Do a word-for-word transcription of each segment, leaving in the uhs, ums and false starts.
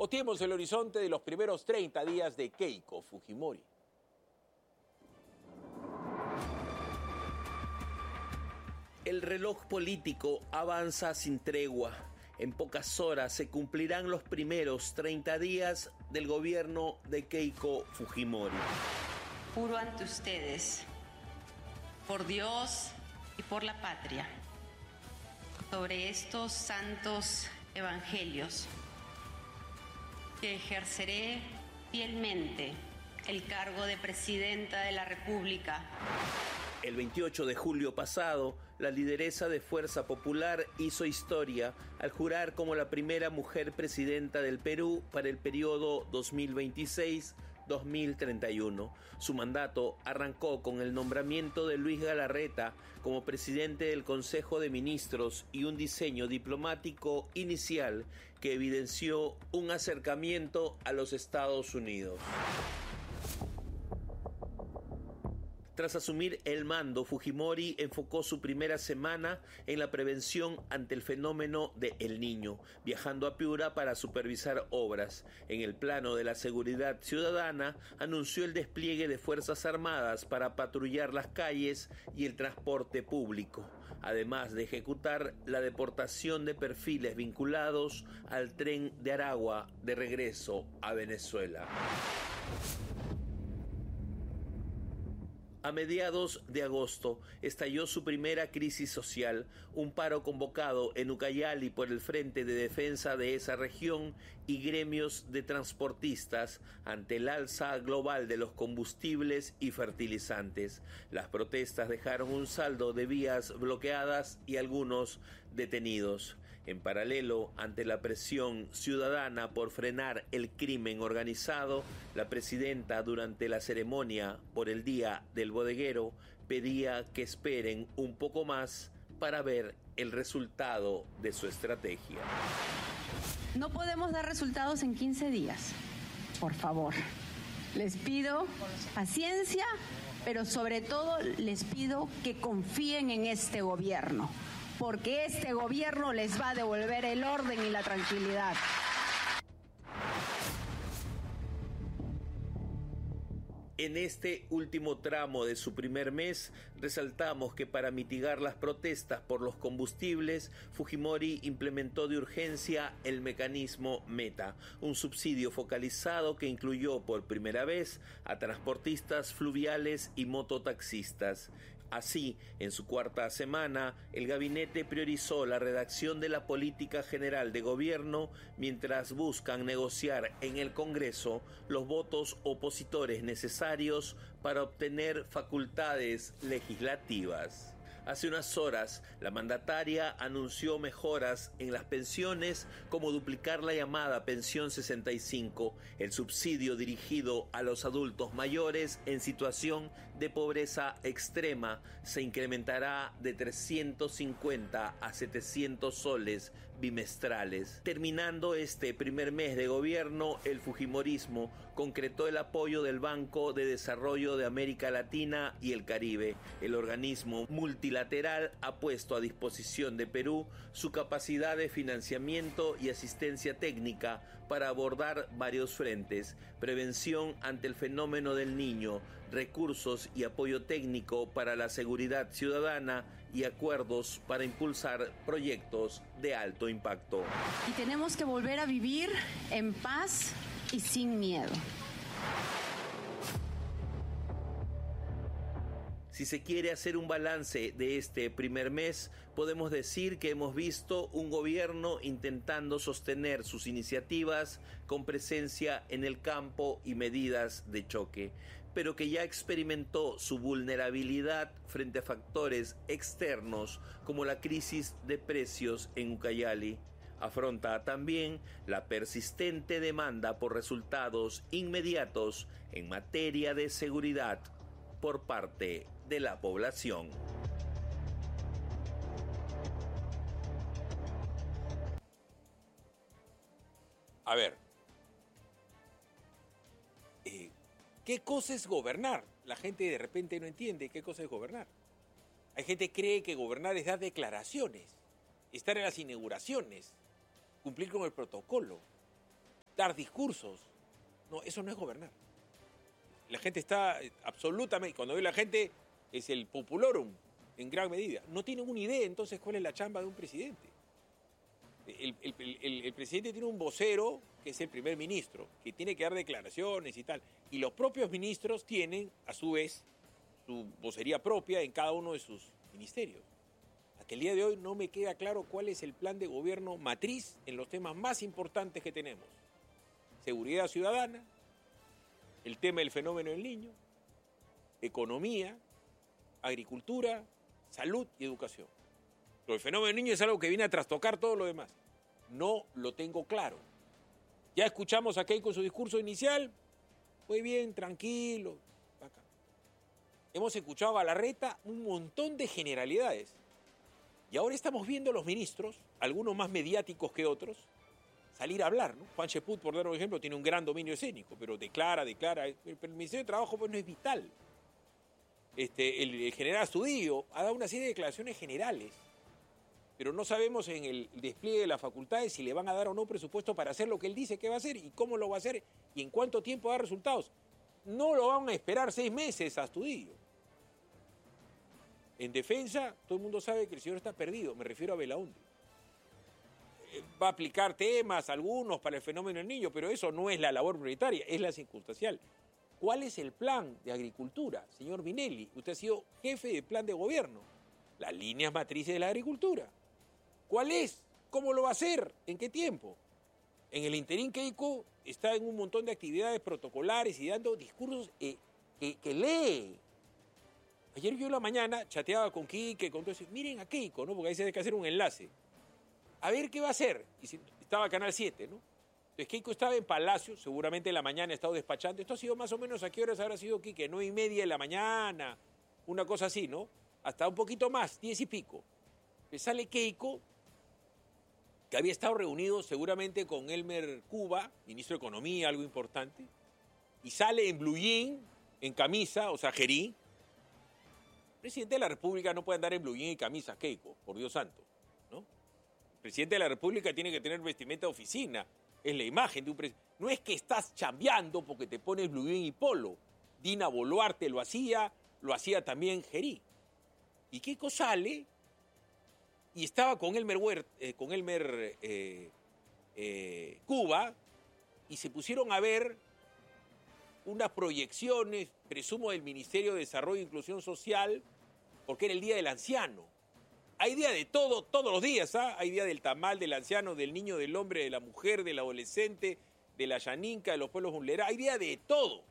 Oteemos el horizonte de los primeros treinta días de Keiko Fujimori. El reloj político avanza sin tregua. En pocas horas se cumplirán los primeros treinta días del gobierno de Keiko Fujimori. Juro ante ustedes, por Dios y por la patria, sobre estos santos evangelios, que ejerceré fielmente el cargo de Presidenta de la República. El veintiocho de julio pasado, la lideresa de Fuerza Popular hizo historia al jurar como la primera mujer presidenta del Perú para el periodo dos mil veintiséis a dos mil treinta y uno. Su mandato arrancó con el nombramiento de Luis Galarreta como presidente del Consejo de Ministros y un diseño diplomático inicial que evidenció un acercamiento a los Estados Unidos. Tras asumir el mando, Fujimori enfocó su primera semana en la prevención ante el fenómeno de El Niño, viajando a Piura para supervisar obras. En el plano de la seguridad ciudadana, anunció el despliegue de Fuerzas Armadas para patrullar las calles y el transporte público, además de ejecutar la deportación de perfiles vinculados al tren de Aragua de regreso a Venezuela. A mediados de agosto estalló su primera crisis social, un paro convocado en Ucayali por el Frente de Defensa de esa región y gremios de transportistas ante el alza global de los combustibles y fertilizantes. Las protestas dejaron un saldo de vías bloqueadas y algunos detenidos. En paralelo, ante la presión ciudadana por frenar el crimen organizado, la presidenta, durante la ceremonia por el Día del Bodeguero, pedía que esperen un poco más para ver el resultado de su estrategia. No podemos dar resultados en quince días. Por favor, les pido paciencia, pero sobre todo les pido que confíen en este gobierno, porque este gobierno les va a devolver el orden y la tranquilidad. En este último tramo de su primer mes, resaltamos que para mitigar las protestas por los combustibles, Fujimori implementó de urgencia el mecanismo Meta, un subsidio focalizado que incluyó por primera vez a transportistas fluviales y mototaxistas. Así, en su cuarta semana, el gabinete priorizó la redacción de la política general de gobierno mientras buscan negociar en el Congreso los votos opositores necesarios para obtener facultades legislativas. Hace unas horas, la mandataria anunció mejoras en las pensiones, como duplicar la llamada Pensión sesenta y cinco, el subsidio dirigido a los adultos mayores en situación de pobreza extrema se incrementará de trescientos cincuenta a setecientos soles bimestrales. Terminando este primer mes de gobierno, el fujimorismo concretó el apoyo del Banco de Desarrollo de América Latina y el Caribe. El organismo multilateral ha puesto a disposición de Perú su capacidad de financiamiento y asistencia técnica para abordar varios frentes: prevención ante el fenómeno del Niño, recursos y apoyo técnico para la seguridad ciudadana y acuerdos para impulsar proyectos de alto impacto. Y tenemos que volver a vivir en paz y sin miedo. Si se quiere hacer un balance de este primer mes, podemos decir que hemos visto un gobierno intentando sostener sus iniciativas con presencia en el campo y medidas de choque, pero que ya experimentó su vulnerabilidad frente a factores externos como la crisis de precios en Ucayali. Afronta también la persistente demanda por resultados inmediatos en materia de seguridad por parte de la población. A ver, eh, ¿qué cosa es gobernar? La gente de repente no entiende qué cosa es gobernar. Hay gente que cree que gobernar es dar declaraciones, estar en las inauguraciones, cumplir con el protocolo. dar discursos. No, eso no es gobernar. La gente está absolutamente, cuando ve la gente, es el populorum, en gran medida. No tienen una idea, entonces, cuál es la chamba de un presidente. El, el, el, el presidente tiene un vocero, que es el primer ministro, que tiene que dar declaraciones y tal. Y los propios ministros tienen, a su vez, su vocería propia en cada uno de sus ministerios. Hasta el día de hoy no me queda claro cuál es el plan de gobierno matriz en los temas más importantes que tenemos. Seguridad ciudadana, el tema del fenómeno del niño, economía, agricultura, salud y educación. Pero el fenómeno del niño es algo que viene a trastocar todo lo demás. No lo tengo claro. Ya escuchamos a Keiko en su discurso inicial. Muy bien, tranquilo. Acá. Hemos escuchado a Larreta un montón de generalidades. Y ahora estamos viendo a los ministros, algunos más mediáticos que otros, salir a hablar, ¿no? Juan Cheput, por dar un ejemplo, tiene un gran dominio escénico, pero declara, declara. Pero el Ministerio de Trabajo pues, no es vital. Este, el, el general Astudillo ha dado una serie de declaraciones generales, pero no sabemos en el despliegue de las facultades si le van a dar o no presupuesto para hacer lo que él dice que va a hacer y cómo lo va a hacer y en cuánto tiempo da resultados. No lo van a esperar seis meses a Astudillo. En defensa, todo el mundo sabe que el señor está perdido, me refiero a Belaúnde. Va a aplicar temas, algunos, para el fenómeno del niño, pero eso no es la labor prioritaria, es la circunstancial. ¿Cuál es el plan de agricultura, señor Vinelli? Usted ha sido jefe de plan de gobierno. Las líneas matrices de la agricultura. ¿Cuál es? ¿Cómo lo va a hacer? ¿En qué tiempo? En el interín, Keiko está en un montón de actividades protocolares y dando discursos eh, que, que lee. Ayer yo en la mañana chateaba con Quique, con todo eso. Miren a Keiko, ¿no? Porque ahí se tiene que hacer un enlace. A ver qué va a hacer. Y si, estaba Canal siete, ¿no? Entonces Keiko estaba en Palacio, seguramente en la mañana ha estado despachando. Esto ha sido más o menos, ¿a qué horas habrá sido Quique? Nueve y media de la mañana, una cosa así, ¿no? Hasta un poquito más, diez y pico. Le sale Keiko, que había estado reunido seguramente con Elmer Cuba, ministro de Economía, algo importante, y sale en blue jean, en camisa, o sea, jerí. El presidente de la República no puede andar en blue jean y camisa, Keiko, por Dios santo, ¿no? El presidente de la República tiene que tener vestimenta de oficina, es la imagen de un presidente. No es que estás chambeando porque te pones blue jean y polo. Dina Boluarte lo hacía, lo hacía también Jerí. Y Keiko sale y estaba con Elmer, Huert, eh, con Elmer eh, eh, Cuba y se pusieron a ver unas proyecciones, presumo, del Ministerio de Desarrollo e Inclusión Social, porque era el Día del Anciano. Hay día de todo, todos los días, ¿ah? Hay día del tamal, del anciano, del niño, del hombre, de la mujer, del adolescente, de la yaninca, de los pueblos vulnerables. Hay día de todo.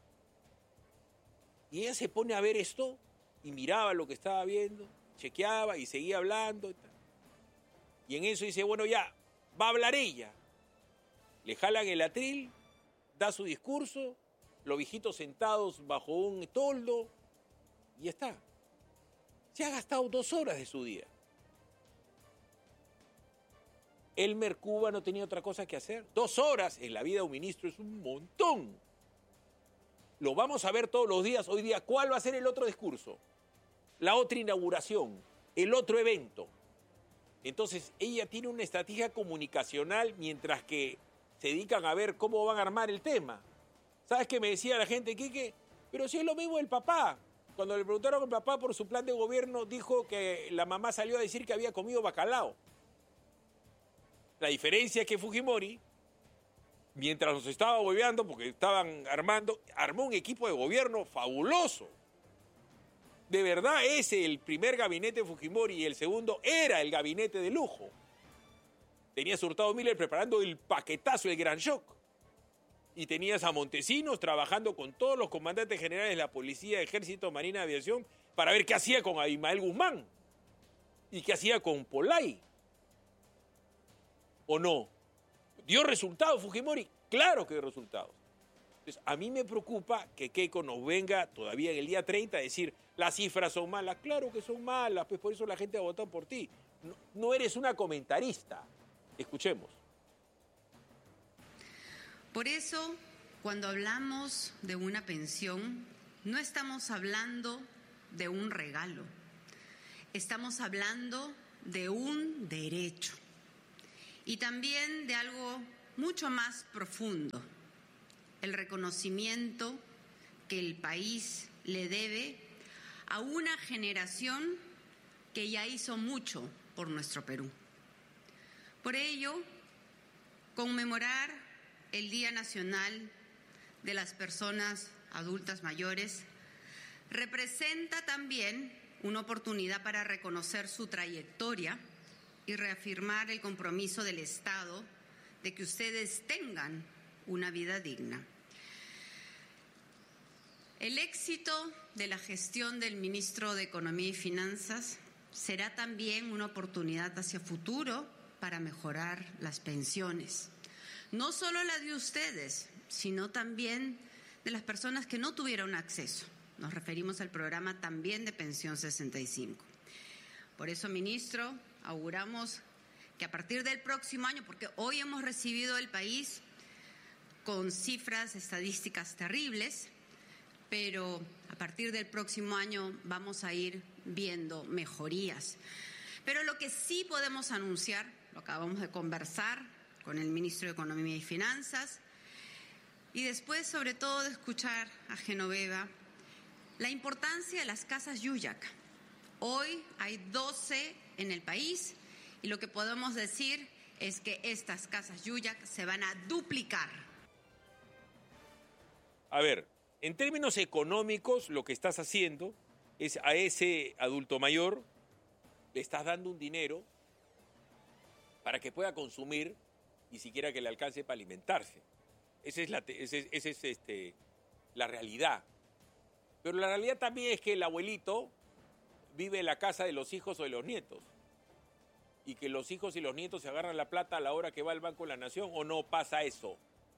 Y ella se pone a ver esto y miraba lo que estaba viendo, chequeaba y seguía hablando. Y, tal. Y en eso dice, bueno, ya, va a hablar ella. Le jalan el atril, da su discurso, los viejitos sentados bajo un toldo, y ya está. Se ha gastado dos horas de su día. Elmer Cuba no tenía otra cosa que hacer. Dos horas en la vida de un ministro es un montón. Lo vamos a ver todos los días. Hoy día, ¿cuál va a ser el otro discurso? La otra inauguración, el otro evento. Entonces, ella tiene una estrategia comunicacional mientras que se dedican a ver cómo van a armar el tema. ¿Sabes qué me decía la gente, Quique? Pero si es lo mismo el papá. Cuando le preguntaron al papá por su plan de gobierno, dijo que la mamá salió a decir que había comido bacalao. La diferencia es que Fujimori, mientras nos estaba hueveando, porque estaban armando, armó un equipo de gobierno fabuloso. De verdad, ese, el primer gabinete de Fujimori y el segundo, era el gabinete de lujo. Tenías a Hurtado Miller preparando el paquetazo, el gran shock. Y tenías a Montesinos trabajando con todos los comandantes generales de la policía, ejército, marina, aviación, para ver qué hacía con Abimael Guzmán y qué hacía con Polay. ¿O no? ¿Dio resultados Fujimori? Claro que dio resultados. Entonces, a mí me preocupa que Keiko nos venga todavía en el día treinta a decir las cifras son malas. Claro que son malas, pues por eso la gente ha votado por ti. No, no eres una comentarista. Escuchemos. Por eso, cuando hablamos de una pensión, no estamos hablando de un regalo. Estamos hablando de un derecho. Y también de algo mucho más profundo, el reconocimiento que el país le debe a una generación que ya hizo mucho por nuestro Perú. Por ello, conmemorar el Día Nacional de las Personas Adultas Mayores representa también una oportunidad para reconocer su trayectoria y reafirmar el compromiso del Estado de que ustedes tengan una vida digna. El éxito de la gestión del ministro de Economía y Finanzas será también una oportunidad hacia futuro para mejorar las pensiones. No solo la de ustedes, sino también de las personas que no tuvieron acceso. Nos referimos al programa también de Pensión sesenta y cinco. Por eso, ministro, auguramos que a partir del próximo año, porque hoy hemos recibido el país con cifras estadísticas terribles, pero a partir del próximo año vamos a ir viendo mejorías. Pero lo que sí podemos anunciar, lo acabamos de conversar con el ministro de Economía y Finanzas, y después, sobre todo, de escuchar a Genoveva, la importancia de las casas Yuyak. Hoy hay doce en el país y lo que podemos decir es que estas casas Yuyak se van a duplicar. A ver, en términos económicos, lo que estás haciendo es a ese adulto mayor le estás dando un dinero para que pueda consumir y siquiera que le alcance para alimentarse. Esa es la, ese, ese es este, la realidad. Pero la realidad también es que el abuelito vive en la casa de los hijos o de los nietos. Y que los hijos y los nietos se agarran la plata a la hora que va al Banco de la Nación, ¿o no pasa eso?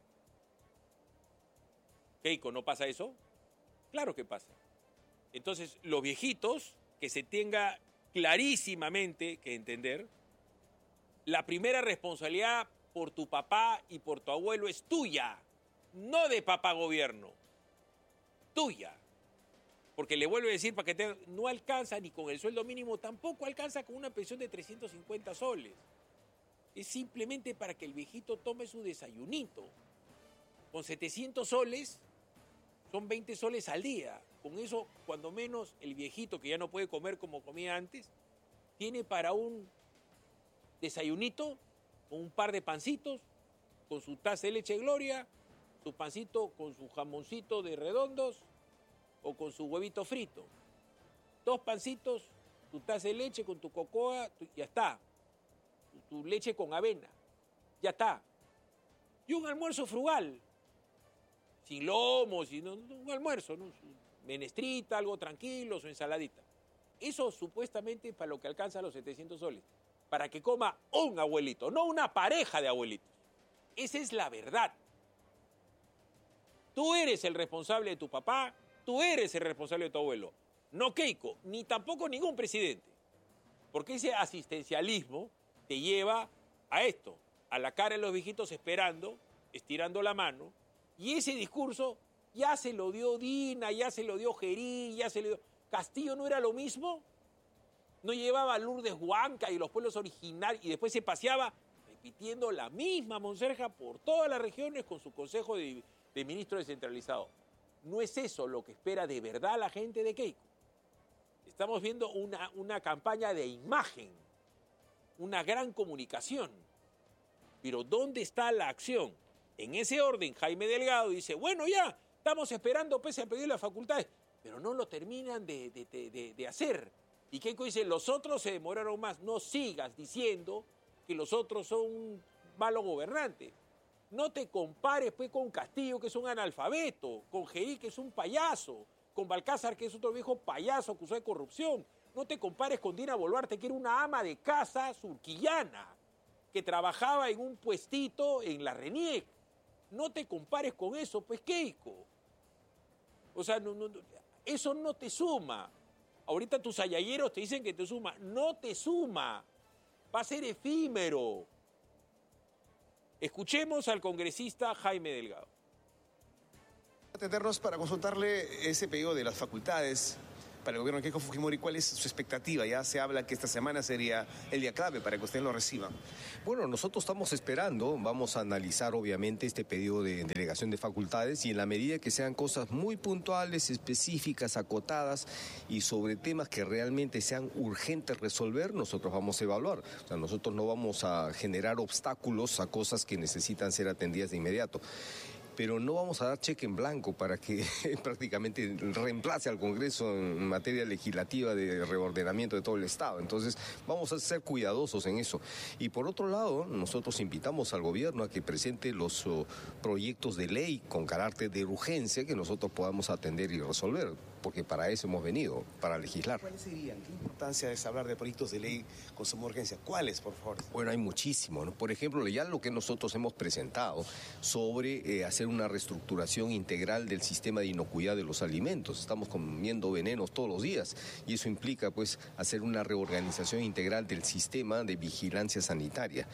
Keiko, ¿no pasa eso? Claro que pasa. Entonces, los viejitos, que se tenga clarísimamente que entender, la primera responsabilidad por tu papá y por tu abuelo es tuya, no de papá gobierno, tuya. Porque le vuelvo a decir, para que te, no alcanza ni con el sueldo mínimo, tampoco alcanza con una pensión de trescientos cincuenta soles. Es simplemente para que el viejito tome su desayunito. Con setecientos soles, son veinte soles al día. Con eso, cuando menos, el viejito, que ya no puede comer como comía antes, tiene para un desayunito, con un par de pancitos, con su taza de leche Gloria, su pancito con su jamoncito de redondos, o con su huevito frito. Dos pancitos, tu taza de leche con tu cocoa, tu, ya está. Tu, tu leche con avena, ya está. Y un almuerzo frugal, sin lomos, sino un almuerzo, ¿no? Su menestrita, algo tranquilo, su ensaladita. Eso supuestamente para lo que alcanza los setecientos soles. Para que coma un abuelito, no una pareja de abuelitos. Esa es la verdad. Tú eres el responsable de tu papá, tú eres el responsable de tu abuelo. No Keiko, ni tampoco ningún presidente. Porque ese asistencialismo te lleva a esto, a la cara de los viejitos esperando, estirando la mano, y ese discurso ya se lo dio Dina, ya se lo dio Gerí, ya se lo dio... ¿Castillo no era lo mismo? ¿No llevaba a Lourdes Huanca y los pueblos originarios y después se paseaba repitiendo la misma monserga por todas las regiones con su consejo de, de ministro descentralizado? No es eso lo que espera de verdad la gente de Keiko. Estamos viendo una, una campaña de imagen, una gran comunicación. Pero ¿dónde está la acción? En ese orden, Jaime Delgado dice, bueno, ya, estamos esperando pese a pedir las facultades, pero no lo terminan de, de, de, de, de hacer. Y Keiko dice, los otros se demoraron más. No sigas diciendo que los otros son un malo gobernante. No te compares pues con Castillo, que es un analfabeto, con Gerí, que es un payaso, con Balcázar, que es otro viejo payaso acusado de corrupción. No te compares con Dina Boluarte, que era una ama de casa surquillana, que trabajaba en un puestito en la RENIEC. No te compares con eso, pues, Keiko. O sea, no, no, eso no te suma. Ahorita tus ayayeros te dicen que te suma. No te suma. Va a ser efímero. Escuchemos al congresista Jaime Delgado. Atendernos para consultarle ese pedido de las facultades. para el gobierno de Keiko Fujimori, ¿cuál es su expectativa? Ya se habla que esta semana sería el día clave para que ustedes lo reciban. Bueno, nosotros estamos esperando, vamos a analizar obviamente este pedido de delegación de facultades y en la medida que sean cosas muy puntuales, específicas, acotadas y sobre temas que realmente sean urgentes resolver, nosotros vamos a evaluar. O sea, nosotros no vamos a generar obstáculos a cosas que necesitan ser atendidas de inmediato. Pero no vamos a dar cheque en blanco para que prácticamente reemplace al Congreso en materia legislativa de reordenamiento de todo el Estado. Entonces, vamos a ser cuidadosos en eso. Y por otro lado, nosotros invitamos al gobierno a que presente los uh, proyectos de ley con carácter de urgencia que nosotros podamos atender y resolver, porque para eso hemos venido, para legislar. ¿Cuáles serían? ¿Qué importancia es hablar de proyectos de ley con suma urgencia? ¿Cuáles, por favor? Bueno, hay muchísimo, ¿no? Por ejemplo, ya lo que nosotros hemos presentado sobre eh, hacer una reestructuración integral del sistema de inocuidad de los alimentos. Estamos comiendo venenos todos los días y eso implica, pues, hacer una reorganización integral del sistema de vigilancia sanitaria.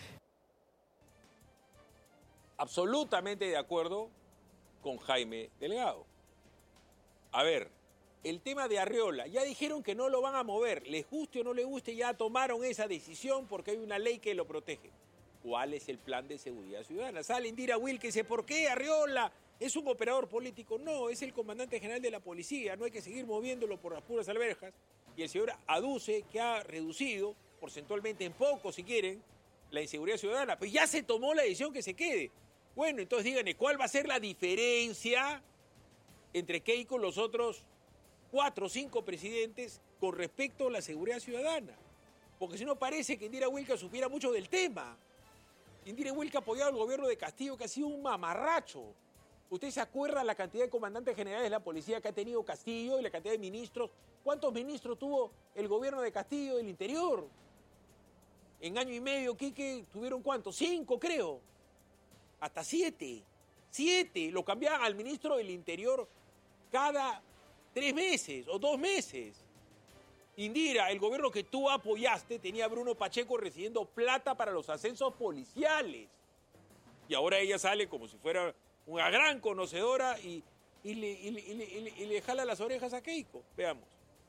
Absolutamente de acuerdo con Jaime Delgado. A ver, el tema de Arriola, ya dijeron que no lo van a mover, les guste o no les guste, ya tomaron esa decisión porque hay una ley que lo protege. ¿Cuál es el plan de seguridad ciudadana? Sale Indira Wilk y dice, ¿por qué Arriola es un operador político? No, es el comandante general de la policía, no hay que seguir moviéndolo por las puras alberjas. Y el señor aduce que ha reducido, porcentualmente en poco si quieren, la inseguridad ciudadana. Pues ya se tomó la decisión que se quede. Bueno, entonces díganme, ¿cuál va a ser la diferencia entre Keiko y los otros cuatro o cinco presidentes con respecto a la seguridad ciudadana? Porque si no parece que Indira Wilk supiera mucho del tema. Indira Wilk ha apoyado al gobierno de Castillo, que ha sido un mamarracho. ¿Usted se acuerda la cantidad de comandantes generales de la policía que ha tenido Castillo y la cantidad de ministros? ¿Cuántos ministros tuvo el gobierno de Castillo del Interior? En año y medio, Quique, ¿tuvieron cuántos? Cinco, creo. Hasta siete. Siete. Lo cambiaban al ministro del Interior cada tres meses o dos meses. Indira, el gobierno que tú apoyaste tenía a Bruno Pacheco recibiendo plata para los ascensos policiales. Y ahora ella sale como si fuera una gran conocedora y, y, le, y, le, y, le, y, le, y le jala las orejas a Keiko. Veamos.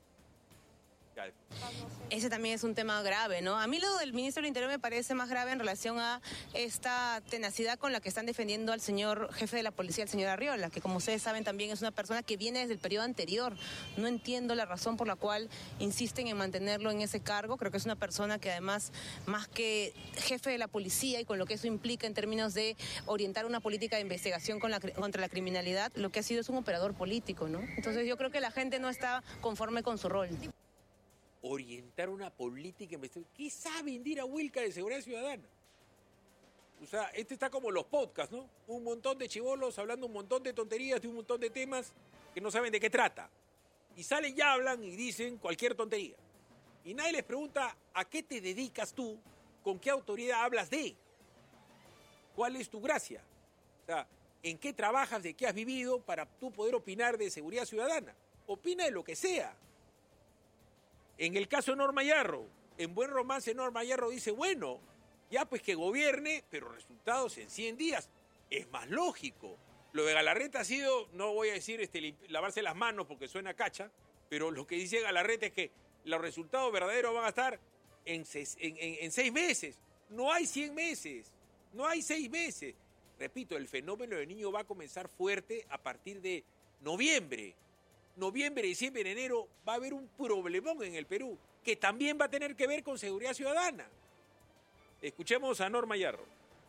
Ese también es un tema grave, ¿no? A mí lo del ministro del Interior me parece más grave en relación a esta tenacidad con la que están defendiendo al señor jefe de la policía, el señor Arriola, que como ustedes saben también es una persona que viene desde el periodo anterior. No entiendo la razón por la cual insisten en mantenerlo en ese cargo. Creo que es una persona que además, más que jefe de la policía y con lo que eso implica en términos de orientar una política de investigación con la, contra la criminalidad, lo que ha sido es un operador político, ¿no? Entonces yo creo que la gente no está conforme con su rol. Orientar una política investigativa. ¿Qué sabe Indira Wilk de seguridad ciudadana? O sea, este está como los podcasts, ¿no? Un montón de chibolos hablando un montón de tonterías de un montón de temas que no saben de qué trata. Y salen y hablan y dicen cualquier tontería. Y nadie les pregunta a qué te dedicas tú, con qué autoridad hablas de. ¿Cuál es tu gracia? O sea, ¿en qué trabajas, de qué has vivido para tú poder opinar de seguridad ciudadana? Opina de lo que sea. En el caso de Norma Yarro, en Buen Romance Norma Yarro dice, bueno, ya pues que gobierne, pero resultados en cien días. Es más lógico. Lo de Galarreta ha sido, no voy a decir este, lavarse las manos porque suena cacha, pero lo que dice Galarreta es que los resultados verdaderos van a estar en seis, en, en, en seis meses. No hay cien meses, no hay seis meses. Repito, el fenómeno del niño va a comenzar fuerte a partir de noviembre. Noviembre, diciembre, enero, va a haber un problemón en el Perú, que también va a tener que ver con seguridad ciudadana. Escuchemos a Norma Yarro.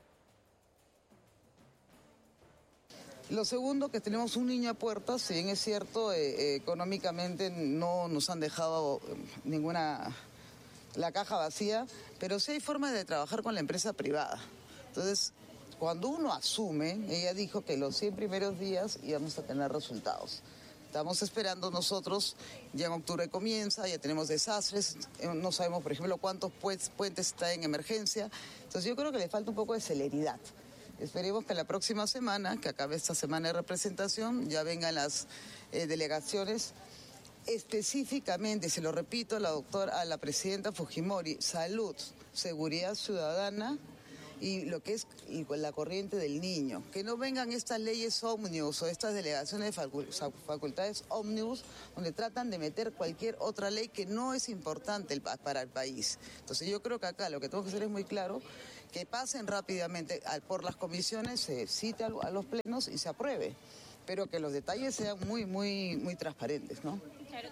Lo segundo, que tenemos un niño a puertas, si bien es cierto, eh, eh, económicamente no nos han dejado ninguna, la caja vacía, pero sí hay formas de trabajar con la empresa privada. Entonces, cuando uno asume, ella dijo que los cien primeros días íbamos a tener resultados. Estamos esperando nosotros, ya en octubre comienza, ya tenemos desastres, no sabemos, por ejemplo, cuántos puentes están en emergencia. Entonces yo creo que le falta un poco de celeridad. Esperemos que la próxima semana, que acabe esta semana de representación, ya vengan las eh, delegaciones. Específicamente, se lo repito a la doctora, a la presidenta Fujimori, salud, seguridad ciudadana y lo que es la corriente del niño. Que no vengan estas leyes ómnibus o estas delegaciones de facu- facultades ómnibus donde tratan de meter cualquier otra ley que no es importante el, para el país. Entonces yo creo que acá lo que tenemos que hacer es muy claro, que pasen rápidamente por las comisiones, se cite a los plenos y se apruebe, pero que los detalles sean muy, muy, muy transparentes, ¿no?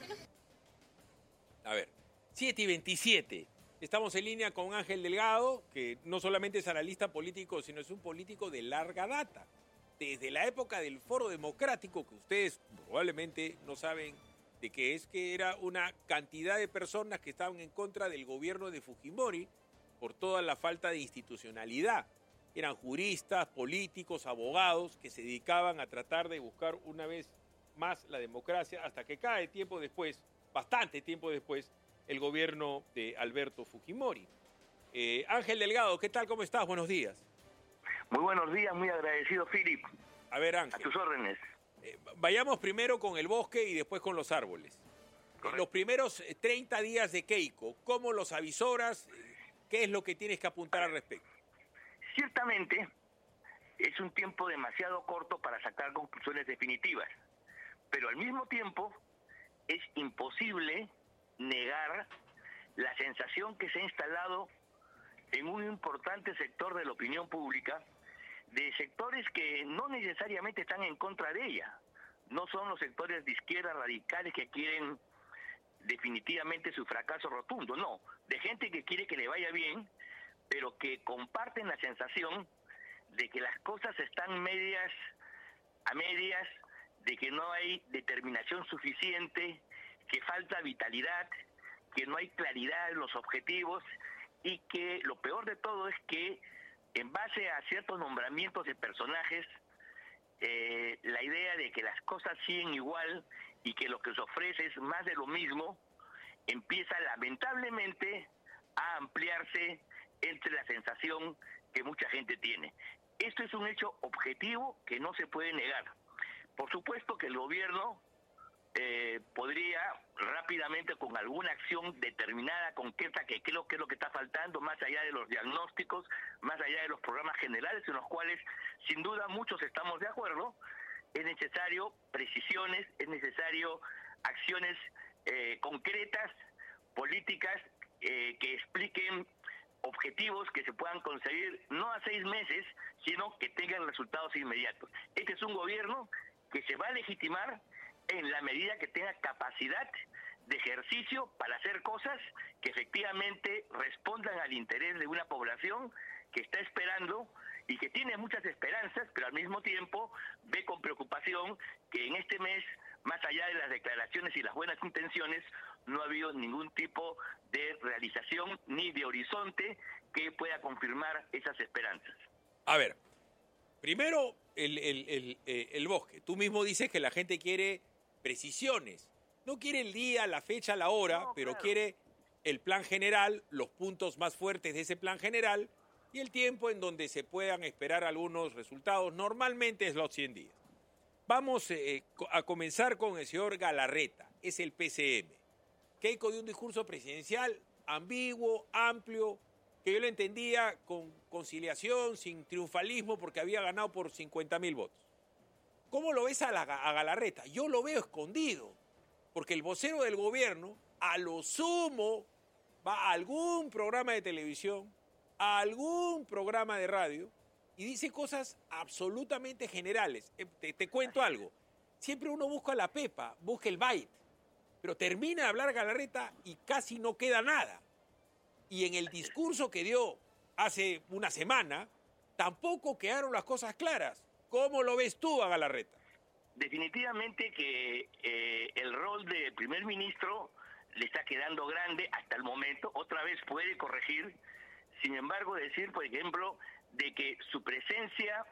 A ver, siete y veintisiete. Estamos en línea con Ángel Delgado, que no solamente es analista político, sino es un político de larga data. Desde la época del Foro Democrático, que ustedes probablemente no saben de qué es, que era una cantidad de personas que estaban en contra del gobierno de Fujimori por toda la falta de institucionalidad. Eran juristas, políticos, abogados que se dedicaban a tratar de buscar una vez más la democracia hasta que cae tiempo después, bastante tiempo después, el gobierno de Alberto Fujimori. Eh, Ángel Delgado, ¿qué tal? ¿Cómo estás? Buenos días. Muy buenos días, muy agradecido, Philip. A ver, Ángel. A tus órdenes. Eh, vayamos primero con el bosque y después con los árboles. En los primeros treinta días de Keiko, ¿cómo los avisoras? ¿Qué es lo que tienes que apuntar al respecto? Ciertamente, es un tiempo demasiado corto para sacar conclusiones definitivas, pero al mismo tiempo es imposible negar la sensación que se ha instalado en un importante sector de la opinión pública, de sectores que no necesariamente están en contra de ella. No son los sectores de izquierda radicales que quieren definitivamente su fracaso rotundo, no, de gente que quiere que le vaya bien, pero que comparten la sensación de que las cosas están medias a medias, de que no hay determinación suficiente, que falta vitalidad, que no hay claridad en los objetivos y que lo peor de todo es que en base a ciertos nombramientos de personajes, eh, la idea de que las cosas siguen igual y que lo que se ofrece es más de lo mismo, empieza lamentablemente a ampliarse entre la sensación que mucha gente tiene. Esto es un hecho objetivo que no se puede negar. Por supuesto que el gobierno eh, podría rápidamente, con alguna acción determinada, concreta, que creo que es lo que está faltando, más allá de los diagnósticos, más allá de los programas generales en los cuales sin duda muchos estamos de acuerdo, es necesario precisiones, es necesario acciones eh, concretas, políticas eh, que expliquen objetivos que se puedan conseguir no a seis meses, sino que tengan resultados inmediatos. Este es un gobierno que se va a legitimar en la medida que tenga capacidad de ejercicio para hacer cosas que efectivamente respondan al interés de una población que está esperando y que tiene muchas esperanzas, pero al mismo tiempo ve con preocupación que en este mes, más allá de las declaraciones y las buenas intenciones, no ha habido ningún tipo de realización ni de horizonte que pueda confirmar esas esperanzas. A ver, primero el, el, el, el bosque. Tú mismo dices que la gente quiere precisiones. No quiere el día, la fecha, la hora, no, pero claro, quiere el plan general, los puntos más fuertes de ese plan general y el tiempo en donde se puedan esperar algunos resultados. Normalmente es los cien días. Vamos eh, a comenzar con el señor Galarreta, es el P C M. Keiko dio un discurso presidencial ambiguo, amplio, que yo lo entendía con conciliación, sin triunfalismo, porque había ganado por cincuenta mil votos. ¿Cómo lo ves a, la, a Galarreta? Yo lo veo escondido, porque el vocero del gobierno, a lo sumo, va a algún programa de televisión, a algún programa de radio, y dice cosas absolutamente generales. Te, te cuento algo. Siempre uno busca la pepa, busca el bite, pero termina de hablar Galarreta y casi no queda nada. Y en el discurso que dio hace una semana, tampoco quedaron las cosas claras. ¿Cómo lo ves tú a Galarreta? Definitivamente que eh, el rol de primer ministro le está quedando grande hasta el momento. Otra vez puede corregir. Sin embargo, decir, por ejemplo, de que su presencia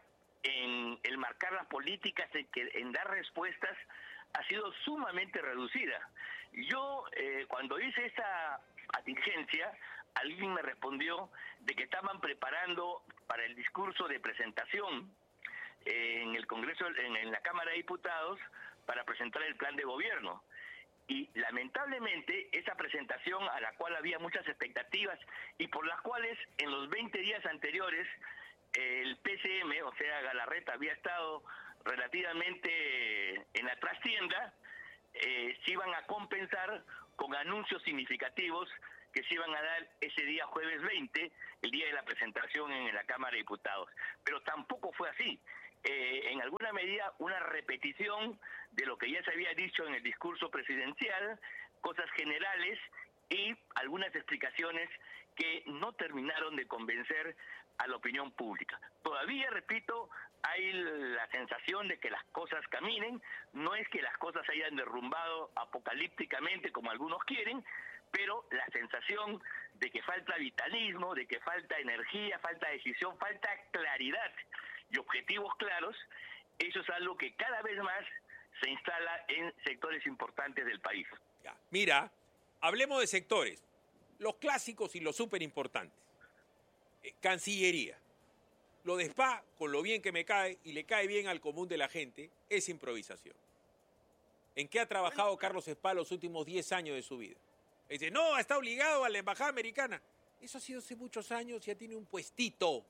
en el marcar las políticas, en, que, en dar respuestas, ha sido sumamente reducida. Yo, eh, cuando hice esta atingencia, alguien me respondió de que estaban preparando para el discurso de presentación eh, en el Congreso, en, en la Cámara de Diputados, para presentar el plan de gobierno. Y lamentablemente esa presentación a la cual había muchas expectativas y por las cuales en los veinte días anteriores el P C M, o sea, Galarreta, había estado relativamente en la trastienda, eh, se iban a compensar con anuncios significativos que se iban a dar ese día jueves veinte, el día de la presentación en la Cámara de Diputados. Pero tampoco fue así. Eh, en alguna medida una repetición de lo que ya se había dicho en el discurso presidencial, cosas generales y algunas explicaciones que no terminaron de convencer a la opinión pública. Todavía, repito, hay la sensación de que las cosas caminen, no es que las cosas se hayan derrumbado apocalípticamente como algunos quieren, pero la sensación de que falta vitalismo, de que falta energía, falta decisión, falta claridad y objetivos claros, eso es algo que cada vez más se instala en sectores importantes del país. Ya, mira, hablemos de sectores, los clásicos y los súper importantes. Eh, Cancillería. Lo de Spa, con lo bien que me cae y le cae bien al común de la gente, es improvisación. ¿En qué ha trabajado Carlos Spa los últimos diez años de su vida? Dice, no, está obligado a la embajada americana. Eso ha sido hace muchos años, ya tiene un puestito.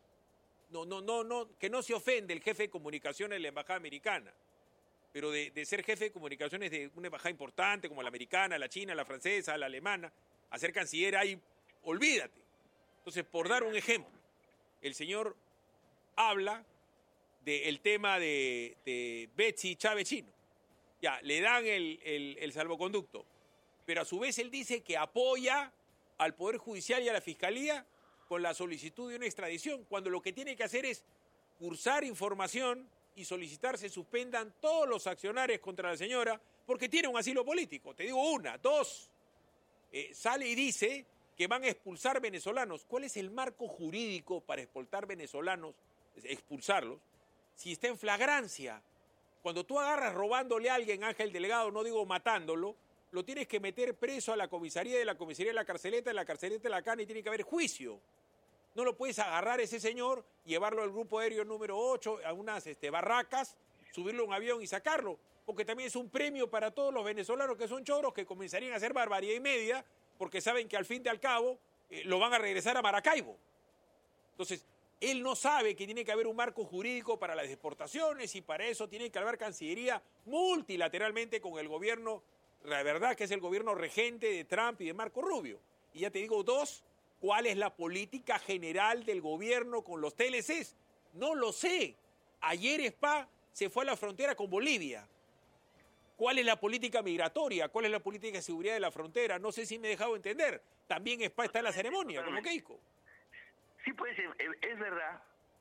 No, no, no, no, que no se ofende el jefe de comunicaciones de la embajada americana. Pero de, de ser jefe de comunicaciones de una embajada importante como la americana, la china, la francesa, la alemana, a ser canciller ahí, olvídate. Entonces, por dar un ejemplo, el señor habla del tema de, de Betsy Chávez Chino. Ya, le dan el, el, el salvoconducto. Pero a su vez él dice que apoya al Poder Judicial y a la Fiscalía con la solicitud de una extradición, cuando lo que tiene que hacer es cursar información y solicitar se suspendan todos los accionarios contra la señora porque tiene un asilo político. Te digo una, dos, eh, sale y dice que van a expulsar venezolanos. ¿Cuál es el marco jurídico para expulsar venezolanos, expulsarlos, si está en flagrancia? Cuando tú agarras robándole a alguien, Ángel Delgado, no digo matándolo, lo tienes que meter preso a la comisaría, de la comisaría de la carceleta, de la carceleta de la cana, y tiene que haber juicio. No lo puedes agarrar a ese señor, llevarlo al grupo aéreo número ocho, a unas este, barracas, subirlo a un avión y sacarlo, porque también es un premio para todos los venezolanos que son choros, que comenzarían a hacer barbaridad y media, porque saben que al fin y al cabo eh, lo van a regresar a Maracaibo. Entonces, él no sabe que tiene que haber un marco jurídico para las deportaciones y para eso tiene que haber Cancillería multilateralmente con el gobierno, la verdad que es el gobierno regente de Trump y de Marco Rubio. Y ya te digo, dos, ¿cuál es la política general del gobierno con los T L Cs? No lo sé. Ayer Spa se fue a la frontera con Bolivia. ¿Cuál es la política migratoria? ¿Cuál es la política de seguridad de la frontera? No sé si me he dejado entender. También Spa está en la ceremonia, como Keiko. Sí, pues es verdad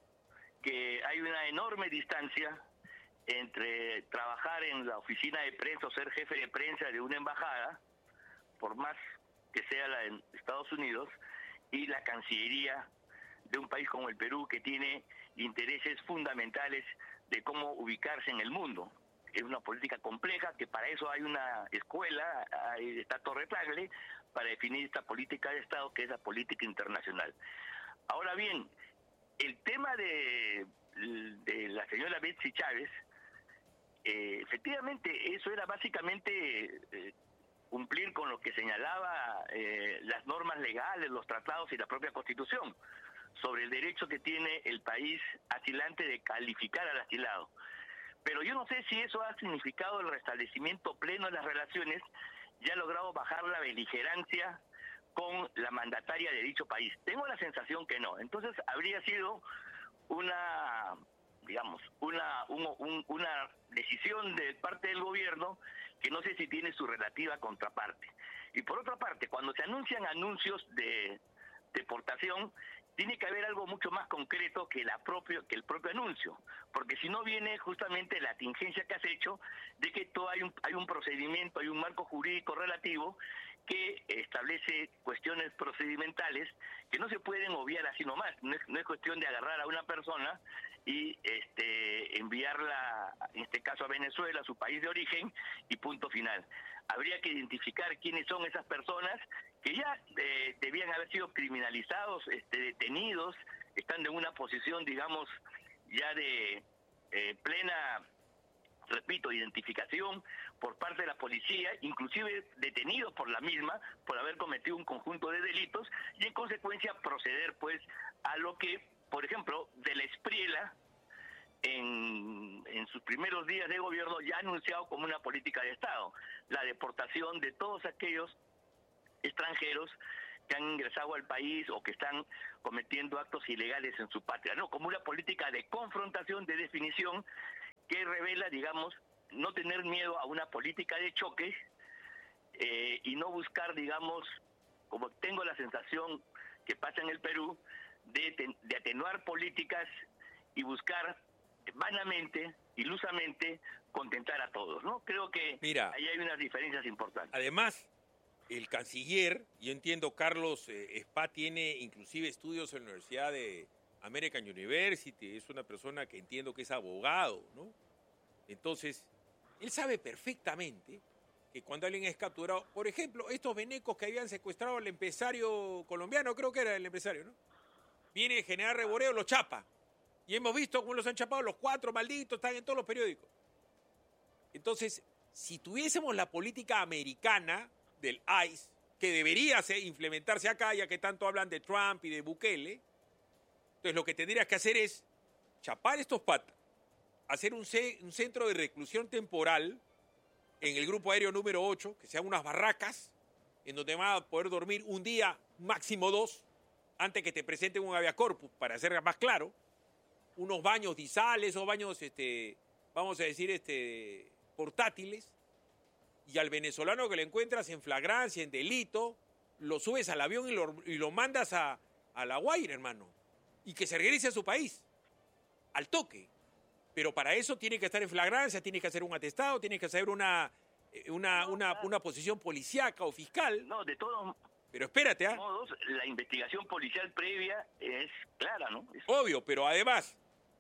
que hay una enorme distancia entre trabajar en la oficina de prensa o ser jefe de prensa de una embajada, por más que sea la de Estados Unidos, y la Cancillería de un país como el Perú, que tiene intereses fundamentales de cómo ubicarse en el mundo. Es una política compleja, que para eso hay una escuela, hay, está Torre Tagle, para definir esta política de Estado, que es la política internacional. Ahora bien, el tema de, de la señora Betsy Chávez, eh, efectivamente, eso era básicamente eh, cumplir con lo que señalaba eh, las normas legales, los tratados y la propia Constitución, sobre el derecho que tiene el país asilante de calificar al asilado. Pero yo no sé si eso ha significado el restablecimiento pleno de las relaciones y ha logrado bajar la beligerancia con la mandataria de dicho país. Tengo la sensación que no. Entonces habría sido una, digamos, una, un, un, una decisión de parte del gobierno que no sé si tiene su relativa contraparte. Y por otra parte, cuando se anuncian anuncios de deportación, tiene que haber algo mucho más concreto que, la propio, que el propio anuncio, porque si no viene justamente la tingencia que has hecho de que todo hay un, hay un procedimiento, hay un marco jurídico relativo que establece cuestiones procedimentales que no se pueden obviar así nomás. No es, no es cuestión de agarrar a una persona y este, enviarla, en este caso a Venezuela, a su país de origen, y punto final. Habría que identificar quiénes son esas personas que ya eh, debían haber sido criminalizados, este, detenidos, están en una posición, digamos, ya de eh, plena repito, identificación por parte de la policía, inclusive detenidos por la misma, por haber cometido un conjunto de delitos, y en consecuencia proceder pues a lo que, por ejemplo, de la Espriella, En, en sus primeros días de gobierno ya ha anunciado como una política de Estado, la deportación de todos aquellos extranjeros que han ingresado al país o que están cometiendo actos ilegales en su patria, ¿no? Como una política de confrontación, de definición, que revela, digamos, no tener miedo a una política de choque eh, y no buscar, digamos, como tengo la sensación que pasa en el Perú, de, de atenuar políticas y buscar vanamente, ilusamente, contentar a todos, ¿no? Creo que Mira, ahí hay unas diferencias importantes. Además, el canciller, yo entiendo, Carlos eh, Spa tiene inclusive estudios en la Universidad de American University, es una persona que entiendo que es abogado, ¿no? Entonces, él sabe perfectamente que cuando alguien es capturado, por ejemplo, estos venecos que habían secuestrado al empresario colombiano, creo que era el empresario, ¿no? Viene el general Reboreo, lo chapa. Y hemos visto cómo los han chapado, los cuatro malditos, están en todos los periódicos. Entonces, si tuviésemos la política americana del I C E, que debería ser, implementarse acá, ya que tanto hablan de Trump y de Bukele, entonces lo que tendrías que hacer es chapar estos patas, hacer un, ce- un centro de reclusión temporal en el grupo aéreo número ocho, que sean unas barracas, en donde van a poder dormir un día, máximo dos, antes que te presenten un habeas-corpus, para hacer más claro, unos baños disales o baños, este, vamos a decir, este, portátiles, y al venezolano que lo encuentras en flagrancia, en delito, lo subes al avión y lo, y lo mandas a, a La Guaira, hermano, y que se regrese a su país, al toque. Pero para eso tiene que estar en flagrancia, tiene que hacer un atestado, tiene que hacer una, una, una, una posición policíaca o fiscal. No, de todos Pero espérate, ¿ah? modos, la investigación policial previa es clara, ¿no? Es... Obvio, pero además,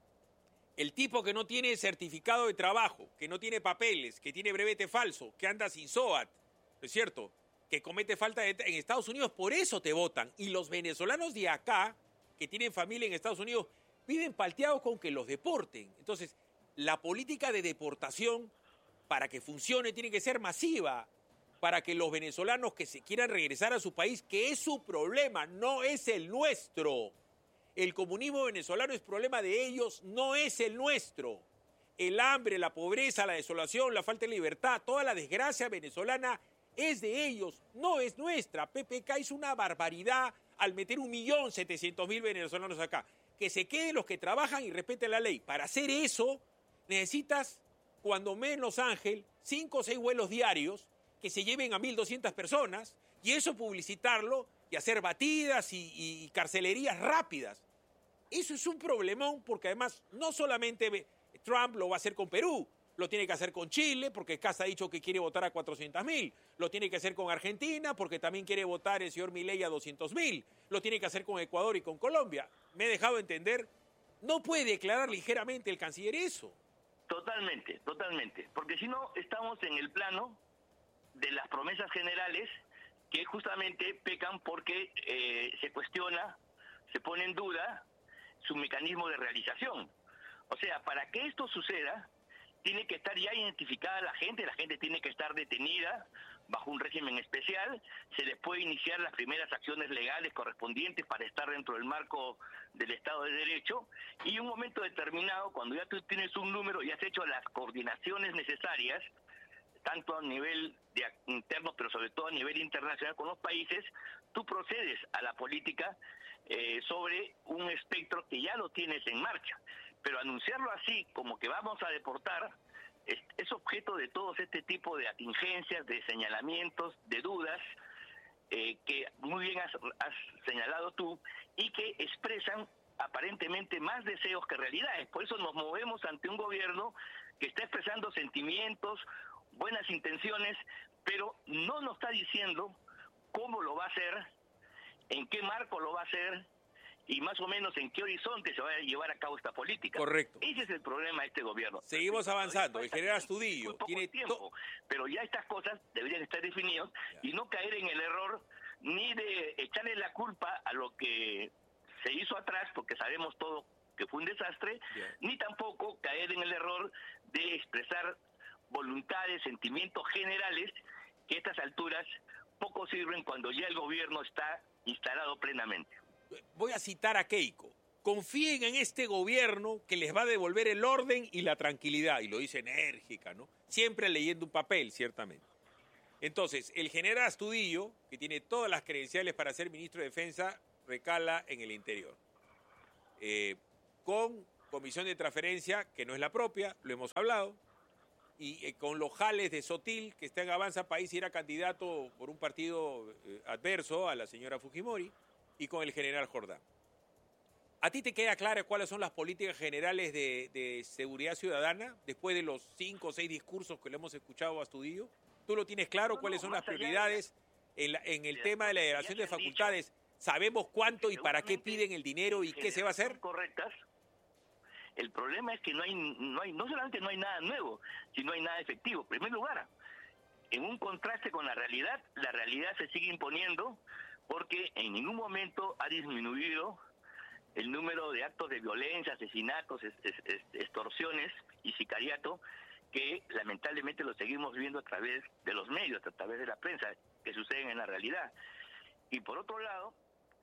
el tipo que no tiene certificado de trabajo, que no tiene papeles, que tiene brevete falso, que anda sin S O A T, ¿no es cierto?, que comete falta de, en Estados Unidos, por eso te votan. Y los venezolanos de acá, que tienen familia en Estados Unidos, viven palteados con que los deporten. Entonces, la política de deportación, para que funcione, tiene que ser masiva, para que los venezolanos que se quieran regresar a su país, que es su problema, no es el nuestro. El comunismo venezolano es problema de ellos, no es el nuestro. El hambre, la pobreza, la desolación, la falta de libertad, toda la desgracia venezolana es de ellos, no es nuestra. P P K hizo una barbaridad al meter un millón setecientos mil venezolanos acá. Que se queden los que trabajan y respeten la ley. Para hacer eso, necesitas, cuando menos, Ángel, cinco o seis vuelos diarios que se lleven a mil doscientas personas, y eso publicitarlo y hacer batidas y, y carcelerías rápidas. Eso es un problemón, porque además no solamente Trump lo va a hacer con Perú, lo tiene que hacer con Chile, porque Casa ha dicho que quiere votar a cuatrocientos mil, lo tiene que hacer con Argentina, porque también quiere votar el señor Milei a doscientos mil, lo tiene que hacer con Ecuador y con Colombia. Me he dejado entender, no puede declarar ligeramente el canciller eso. Totalmente, totalmente, porque si no estamos en el plano de las promesas generales que justamente pecan porque eh, se cuestiona, se pone en duda su mecanismo de realización. O sea, para que esto suceda, tiene que estar ya identificada la gente, la gente tiene que estar detenida bajo un régimen especial, se les puede iniciar las primeras acciones legales correspondientes para estar dentro del marco del Estado de Derecho, y en un momento determinado, cuando ya tú tienes un número y has hecho las coordinaciones necesarias, tanto a nivel de interno, pero sobre todo a nivel internacional con los países, tú procedes a la política eh, sobre un espectro que ya lo tienes en marcha. Pero anunciarlo así, como que vamos a deportar, es, es objeto de todos este tipo de atingencias, de señalamientos, de dudas, eh, que muy bien has, has señalado tú, y que expresan aparentemente más deseos que realidades. Por eso nos movemos ante un gobierno que está expresando sentimientos, buenas intenciones, pero no nos está diciendo cómo lo va a hacer, en qué marco lo va a hacer, y más o menos en qué horizonte se va a llevar a cabo esta política. Correcto. Ese es el problema de este gobierno. Seguimos avanzando. El general Astudillo tiene tiempo, pero ya estas cosas deberían estar definidas y no caer en el error ni de echarle la culpa a lo que se hizo atrás, porque sabemos todo que fue un desastre, yeah. ni tampoco caer en el error de expresar voluntades, sentimientos generales que a estas alturas poco sirven cuando ya el gobierno está instalado plenamente. Voy a citar a Keiko. Confíen en este gobierno que les va a devolver el orden y la tranquilidad. Y lo dice enérgica, ¿no? Siempre leyendo un papel, ciertamente. Entonces, el general Astudillo, que tiene todas las credenciales para ser ministro de Defensa, recala en el interior. Eh, con comisión de transferencia, que no es la propia, lo hemos hablado, y eh, con los jales de Sotil, que está en Avanza País y era candidato por un partido eh, adverso a la señora Fujimori, y con el general Jordán. ¿A ti te queda clara cuáles son las políticas generales de, de seguridad ciudadana después de los cinco o seis discursos que le hemos escuchado a Astudillo? ¿Tú lo tienes claro? No, ¿Cuáles no, son las prioridades de... en, la, en el tema de la delegación de facultades? Dicho, ¿sabemos cuánto y para qué piden el dinero y qué se va a hacer? Correctas. El problema es que no hay, no hay, no solamente no hay nada nuevo, sino no hay nada efectivo. En primer lugar, en un contraste con la realidad, la realidad se sigue imponiendo porque en ningún momento ha disminuido el número de actos de violencia, asesinatos, es, es, es, extorsiones y sicariato que lamentablemente lo seguimos viendo a través de los medios, a través de la prensa, que suceden en la realidad. Y por otro lado...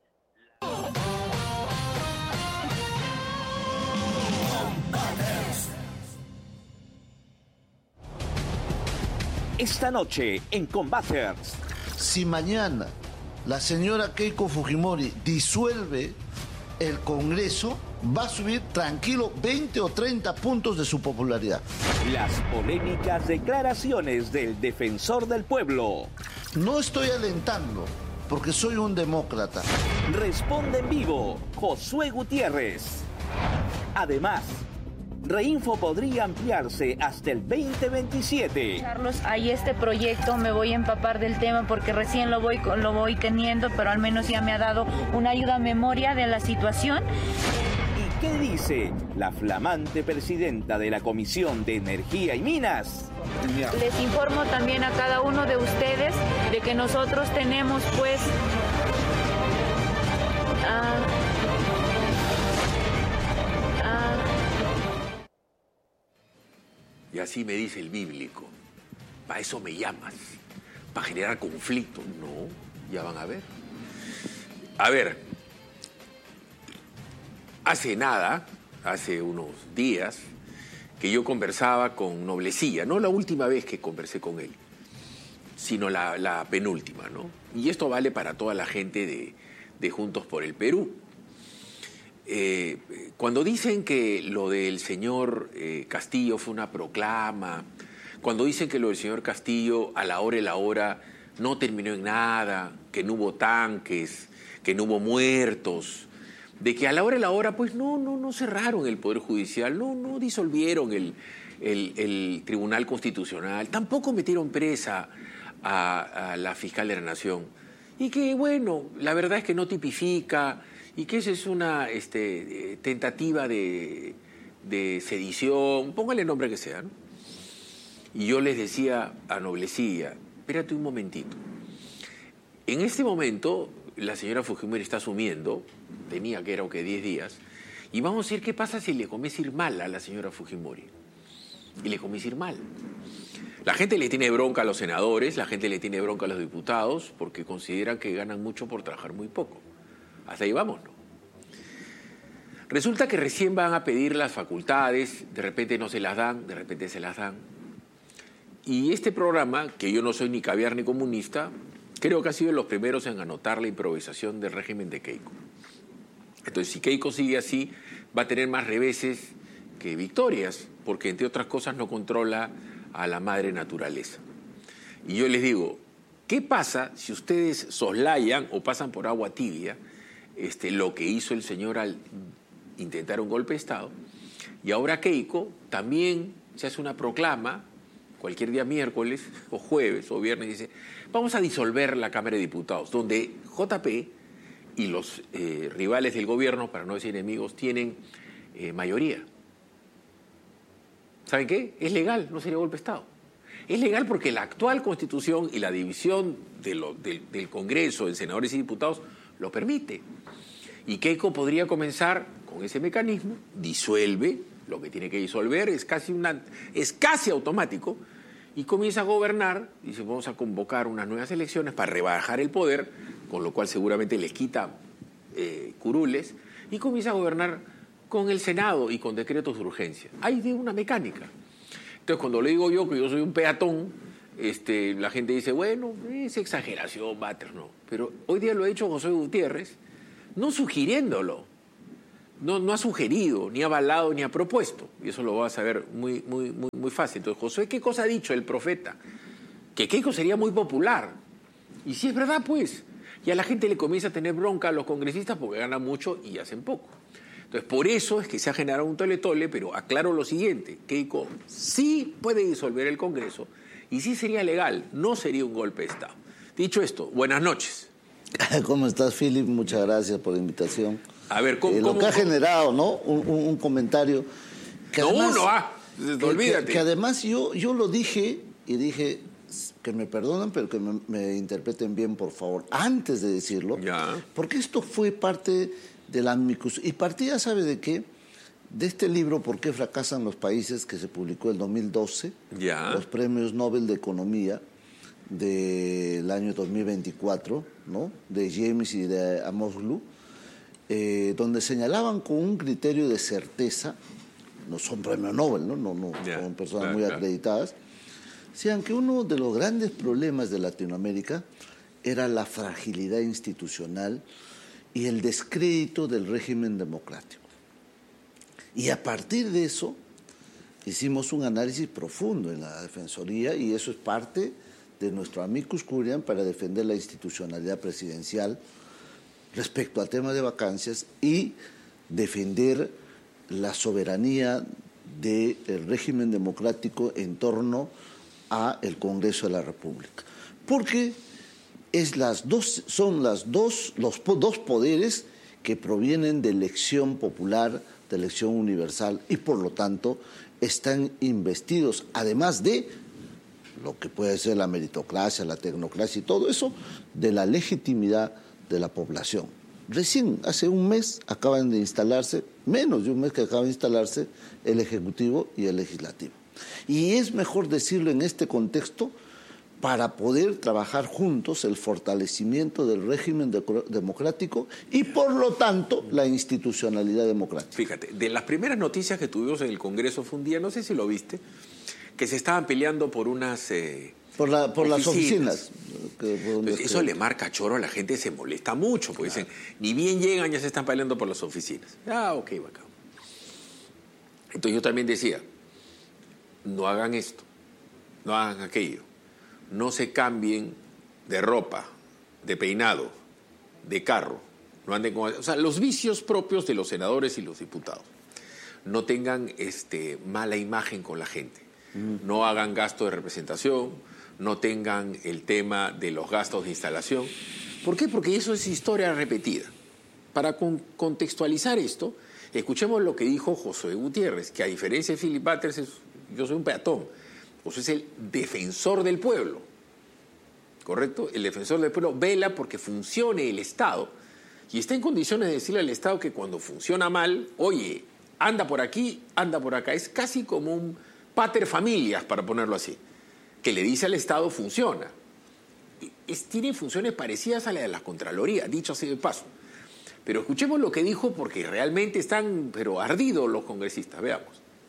Esta noche en Combaters. Si mañana la señora Keiko Fujimori disuelve el Congreso, va a subir tranquilo veinte o treinta puntos de su popularidad. Las polémicas declaraciones del defensor del pueblo. No estoy alentando, porque soy un demócrata. Responde en vivo Josué Gutiérrez. Además, Reinfo podría ampliarse hasta el veinte veintisiete. Carlos, hay este proyecto, me voy a empapar del tema porque recién lo voy, lo voy teniendo, pero al menos ya me ha dado una ayuda a memoria de la situación. ¿Y qué dice la flamante presidenta de la Comisión de Energía y Minas? Les informo también a cada uno de ustedes de que nosotros tenemos pues... Uh, Y así me dice el bíblico, para eso me llamas, para generar conflicto. No, ya van a ver. A ver, hace nada, hace unos días, que yo conversaba con Noblecilla, no la última vez que conversé con él, sino la, la penúltima, ¿no? Y esto vale para toda la gente de, de Juntos por el Perú. Eh, cuando dicen que lo del señor eh, Castillo fue una proclama, cuando dicen que lo del señor Castillo a la hora y la hora no terminó en nada, que no hubo tanques, que no hubo muertos, de que a la hora y la hora pues no, no, no cerraron el Poder Judicial, no, no disolvieron el, el, el Tribunal Constitucional, tampoco metieron presa a, a la fiscal de la Nación. Y que bueno, la verdad es que no tipifica... Y que esa es una este, tentativa de, de sedición, póngale el nombre que sea, ¿no? Y yo les decía a Noblecilla, espérate un momentito. En este momento, la señora Fujimori está asumiendo, tenía que era o que diez días, y vamos a ver qué pasa si le comienza a ir mal a la señora Fujimori. Y le comienza a ir mal. La gente le tiene bronca a los senadores, la gente le tiene bronca a los diputados, porque consideran que ganan mucho por trabajar muy poco. Hasta ahí vamos, ¿no? Resulta que recién van a pedir las facultades, de repente no se las dan, de repente se las dan. Y este programa, que yo no soy ni caviar ni comunista, creo que ha sido de los primeros en anotar la improvisación del régimen de Keiko. Entonces, si Keiko sigue así, va a tener más reveses que victorias, porque entre otras cosas no controla a la madre naturaleza. Y yo les digo, ¿qué pasa si ustedes soslayan o pasan por agua tibia Este, lo que hizo el señor al intentar un golpe de Estado? Y ahora Keiko también se hace una proclama, cualquier día miércoles o jueves o viernes, dice, vamos a disolver la Cámara de Diputados, donde J P y los eh, rivales del gobierno, para no decir enemigos, tienen eh, mayoría. ¿Saben qué? Es legal, no sería golpe de Estado. Es legal porque la actual Constitución y la división de lo, de, del Congreso en senadores y diputados lo permite. Y Keiko podría comenzar con ese mecanismo, disuelve lo que tiene que disolver, es casi, una, es casi automático, y comienza a gobernar, dice vamos a convocar unas nuevas elecciones para rebajar el poder, con lo cual seguramente les quita eh, curules, y comienza a gobernar con el Senado y con decretos de urgencia. Hay de una mecánica. Entonces, cuando le digo yo que yo soy un peatón, este, la gente dice, bueno, es exageración, Batres, no. Pero hoy día lo ha hecho José Gutiérrez, no sugiriéndolo. No, no ha sugerido, ni ha avalado, ni ha propuesto. Y eso lo vas a ver muy, muy, muy, muy fácil. Entonces, José, ¿qué cosa ha dicho el profeta? Que Keiko sería muy popular. Y sí es verdad, pues. Y a la gente le comienza a tener bronca a los congresistas porque ganan mucho y hacen poco. Entonces, por eso es que se ha generado un tole-tole, pero aclaro lo siguiente. Keiko sí puede disolver el Congreso y sí sería legal, no sería un golpe de Estado. Dicho esto, buenas noches. ¿Cómo estás, Philip? Muchas gracias por la invitación. A ver, ¿cómo, eh, lo cómo, que ha cómo? generado, ¿no? Un, un, un comentario. Que no además, uno, ah, que, olvídate. Que, que además yo, yo lo dije y dije que me perdonen, pero que me, me interpreten bien, por favor, antes de decirlo. Ya. Porque esto fue parte de la amicus. Y partía, ¿sabe de qué? De este libro, ¿Por qué fracasan los países?, que se publicó en dos mil doce. Ya. Los premios Nobel de Economía del año dos mil veinticuatro, ¿no? De James y de Amoslu. Eh, donde señalaban con un criterio de certeza, no son premios Nobel, no, no, no yeah, son personas claro, muy claro. acreditadas, decían que uno de los grandes problemas de Latinoamérica era la fragilidad institucional y el descrédito del régimen democrático. Y a partir de eso hicimos un análisis profundo en la Defensoría y eso es parte de nuestro amicus curiam para defender la institucionalidad presidencial respecto al tema de vacancias y defender la soberanía del régimen democrático en torno al Congreso de la República. Porque es las dos, son las dos, los dos poderes que provienen de elección popular, de elección universal y por lo tanto están investidos, además de lo que puede ser la meritocracia, la tecnocracia y todo eso, de la legitimidad de la población. Recién, hace un mes, acaban de instalarse, menos de un mes que acaban de instalarse, el Ejecutivo y el Legislativo. Y es mejor decirlo en este contexto para poder trabajar juntos el fortalecimiento del régimen de- democrático y, por lo tanto, la institucionalidad democrática. Fíjate, de las primeras noticias que tuvimos en el Congreso fue un día, no sé si lo viste, que se estaban peleando por unas... Eh, Por, la, por las oficinas. oficinas. Que, por donde Pues eso esté. le marca choro a la gente, se molesta mucho, porque claro. Dicen, ni bien llegan, ya se están peleando por las oficinas. Ah, ok, bacán. Entonces yo también decía, no hagan esto, no hagan aquello, no se cambien de ropa, de peinado, de carro, no anden con... O sea, los vicios propios de los senadores y los diputados. No tengan este, mala imagen con la gente, mm. no hagan gasto de representación, no tengan el tema de los gastos de instalación. ¿Por qué? Porque eso es historia repetida. Para con contextualizar esto, escuchemos lo que dijo José Gutiérrez, que a diferencia de Philip Batres, es, yo soy un peatón. José es el defensor del pueblo, ¿correcto? El defensor del pueblo vela porque funcione el Estado y está en condiciones de decirle al Estado que cuando funciona mal, oye, anda por aquí, anda por acá. Es casi como un pater familias, para ponerlo así, que le dice al Estado funciona. Es, tiene funciones parecidas a las de la Contraloría, dicho así de paso. Pero escuchemos lo que dijo porque realmente están pero ardidos los congresistas. Veamos.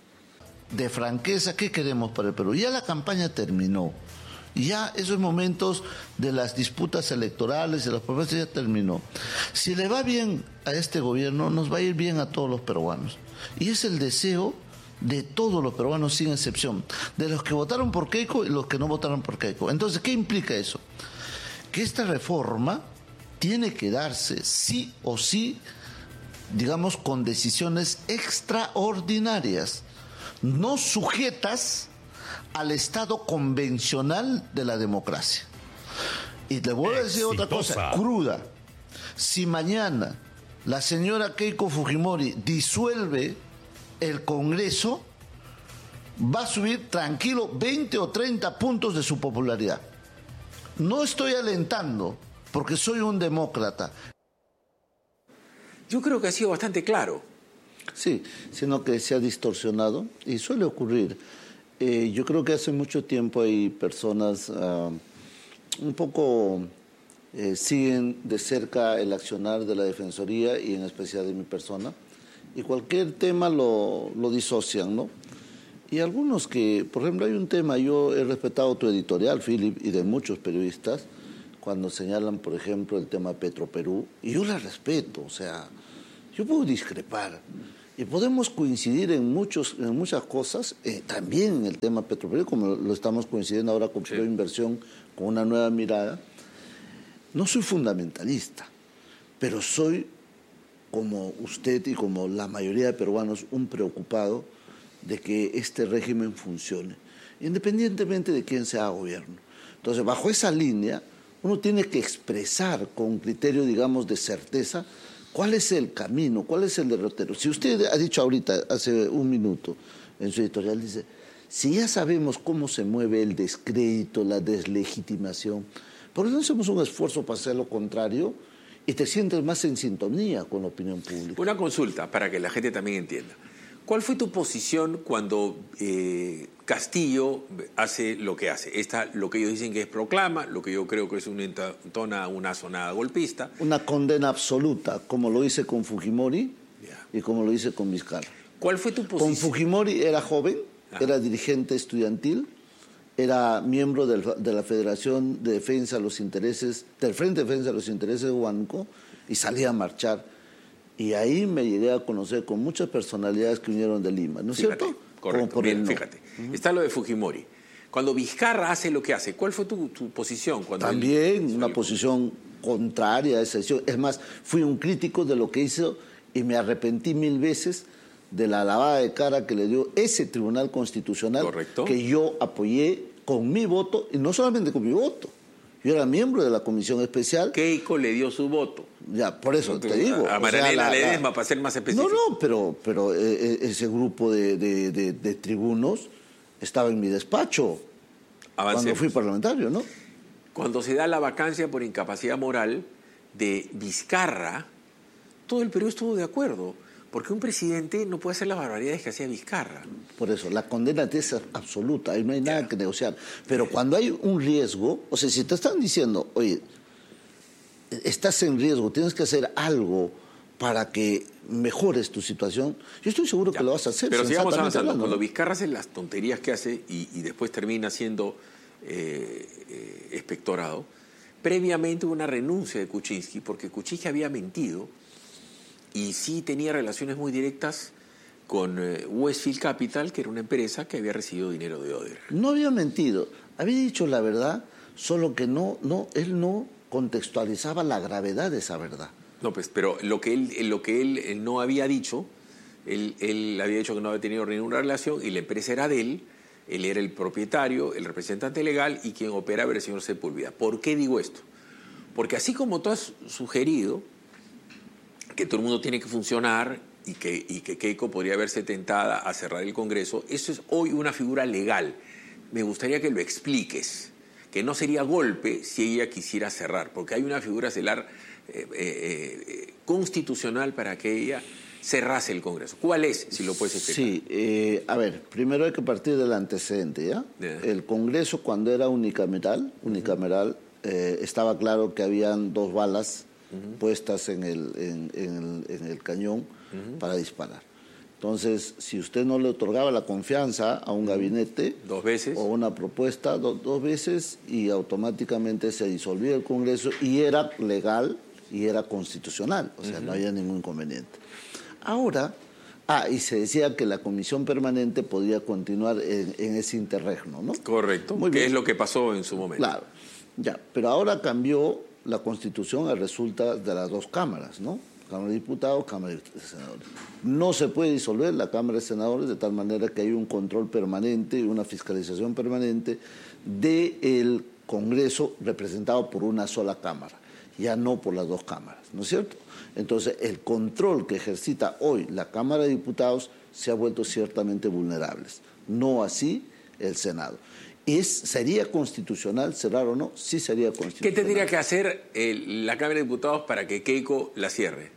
De franqueza, ¿qué queremos para el Perú? Ya la campaña terminó. Ya esos momentos de las disputas electorales, de las promesas, ya terminó. Si le va bien a este gobierno, nos va a ir bien a todos los peruanos. Y es el deseo de todos los peruanos sin excepción, de los que votaron por Keiko y los que no votaron por Keiko. Entonces, ¿qué implica eso? Que esta reforma tiene que darse sí o sí, digamos, con decisiones extraordinarias, no sujetas al estado convencional de la democracia. Y le voy a decir Exitosa. otra cosa cruda. Si mañana la señora Keiko Fujimori disuelve el Congreso, va a subir tranquilo veinte o treinta puntos de su popularidad. No estoy alentando, porque soy un demócrata. Yo creo que ha sido bastante claro. Sí, sino que se ha distorsionado y suele ocurrir. Eh, yo creo que hace mucho tiempo hay personas uh, un poco eh, siguen de cerca el accionar de la Defensoría y en especial de mi persona, y cualquier tema lo, lo disocian, ¿no? Y algunos que, por ejemplo, hay un tema, yo he respetado tu editorial, Philip, y de muchos periodistas, cuando señalan, por ejemplo, el tema Petroperú, y yo la respeto, o sea, yo puedo discrepar, y podemos coincidir en, muchos, en muchas cosas, eh, también en el tema Petroperú, como lo estamos coincidiendo ahora con Proinversión, con una nueva mirada. No soy fundamentalista, pero soy, como usted y como la mayoría de peruanos, un preocupado de que este régimen funcione, independientemente de quién sea gobierno. Entonces, bajo esa línea, uno tiene que expresar con criterio, digamos, de certeza, cuál es el camino, cuál es el derrotero. Si usted ha dicho ahorita, hace un minuto, en su editorial, dice, si ya sabemos cómo se mueve el descrédito, la deslegitimación, ¿por qué no hacemos un esfuerzo para hacer lo contrario y te sientes más en sintonía con la opinión pública? Una consulta para que la gente también entienda. ¿Cuál fue tu posición cuando eh, Castillo hace lo que hace? Esta, lo que ellos dicen que es proclama, lo que yo creo que es una, tona, una sonada golpista. Una condena absoluta, como lo hice con Fujimori yeah. y como lo hice con Vizcarra. ¿Cuál fue tu posición? Con Fujimori era joven, Ajá. era dirigente estudiantil, era miembro del, de la Federación de Defensa de los Intereses, del Frente de Defensa de los Intereses de Huánuco, y salía a marchar. Y ahí me llegué a conocer con muchas personalidades que vinieron de Lima, ¿no es fíjate, cierto? Correcto, bien, fíjate. Uh-huh. Está lo de Fujimori. Cuando Vizcarra hace lo que hace, ¿cuál fue tu, tu posición? Cuando También él... una posición contraria a esa decisión. Es más, fui un crítico de lo que hizo y me arrepentí mil veces de la lavada de cara que le dio ese Tribunal Constitucional. Correcto. Que yo apoyé con mi voto, y no solamente con mi voto. Yo era miembro de la Comisión Especial. Keiko le dio su voto. Ya, por eso te digo. A Marianela Ledesma, para ser más específico. No, no, pero, pero eh, ese grupo de, de, de, de tribunos estaba en mi despacho. Avancemos. Cuando fui parlamentario, ¿no? Cuando se da la vacancia por incapacidad moral de Vizcarra, todo el Perú estuvo de acuerdo. Porque un presidente no puede hacer las barbaridades que hacía Vizcarra. Por eso, la condena es absoluta, ahí no hay nada que negociar. Pero cuando hay un riesgo, o sea, si te están diciendo, oye, estás en riesgo, tienes que hacer algo para que mejores tu situación, yo estoy seguro ya. que lo vas a hacer. Pero sigamos avanzando. Cuando Vizcarra hace las tonterías que hace y, y después termina siendo eh, eh, expectorado, previamente hubo una renuncia de Kuczynski, porque Kuczynski había mentido y sí tenía relaciones muy directas con eh, Westfield Capital, que era una empresa que había recibido dinero de Oder. No había mentido, había dicho la verdad, solo que no, no, él no contextualizaba la gravedad de esa verdad. No, pues, pero lo que él, lo que él, él no había dicho, él, él había dicho que no había tenido ninguna relación y la empresa era de él, él era el propietario, el representante legal y quien opera era el señor Sepúlveda. ¿Por qué digo esto? Porque así como tú has sugerido que todo el mundo tiene que funcionar y que, y que Keiko podría verse tentada a cerrar el Congreso, eso es hoy una figura legal. Me gustaría que lo expliques, que no sería golpe si ella quisiera cerrar, porque hay una figura celar eh, eh, eh, constitucional para que ella cerrase el Congreso. ¿Cuál es, si lo puedes explicar? Sí, eh, a ver, primero hay que partir del antecedente, ¿ya? Yeah. El Congreso, cuando era unicameral, unicameral uh-huh. eh, estaba claro que habían dos balas Uh-huh. puestas en el, en, en el, en el cañón uh-huh. para disparar. Entonces, si usted no le otorgaba la confianza a un gabinete... Dos veces. O una propuesta, do, dos veces, y automáticamente se disolvía el Congreso y era legal y era constitucional. O sea, uh-huh. no había ningún inconveniente. Ahora, ah, y se decía que la comisión permanente podía continuar en, en ese interregno, ¿no? Correcto, Muy que bien. Es lo que pasó en su momento. Claro, ya, pero ahora cambió la Constitución a resulta de las dos cámaras, ¿no? Cámara de Diputados, Cámara de Senadores. No se puede disolver la Cámara de Senadores de tal manera que hay un control permanente y una fiscalización permanente del Congreso representado por una sola Cámara, ya no por las dos cámaras, ¿no es cierto? Entonces, el control que ejercita hoy la Cámara de Diputados se ha vuelto ciertamente vulnerable, no así el Senado. ¿Es, ¿Sería constitucional cerrar o no? Sí sería constitucional. ¿Qué tendría que hacer el, la Cámara de Diputados para que Keiko la cierre?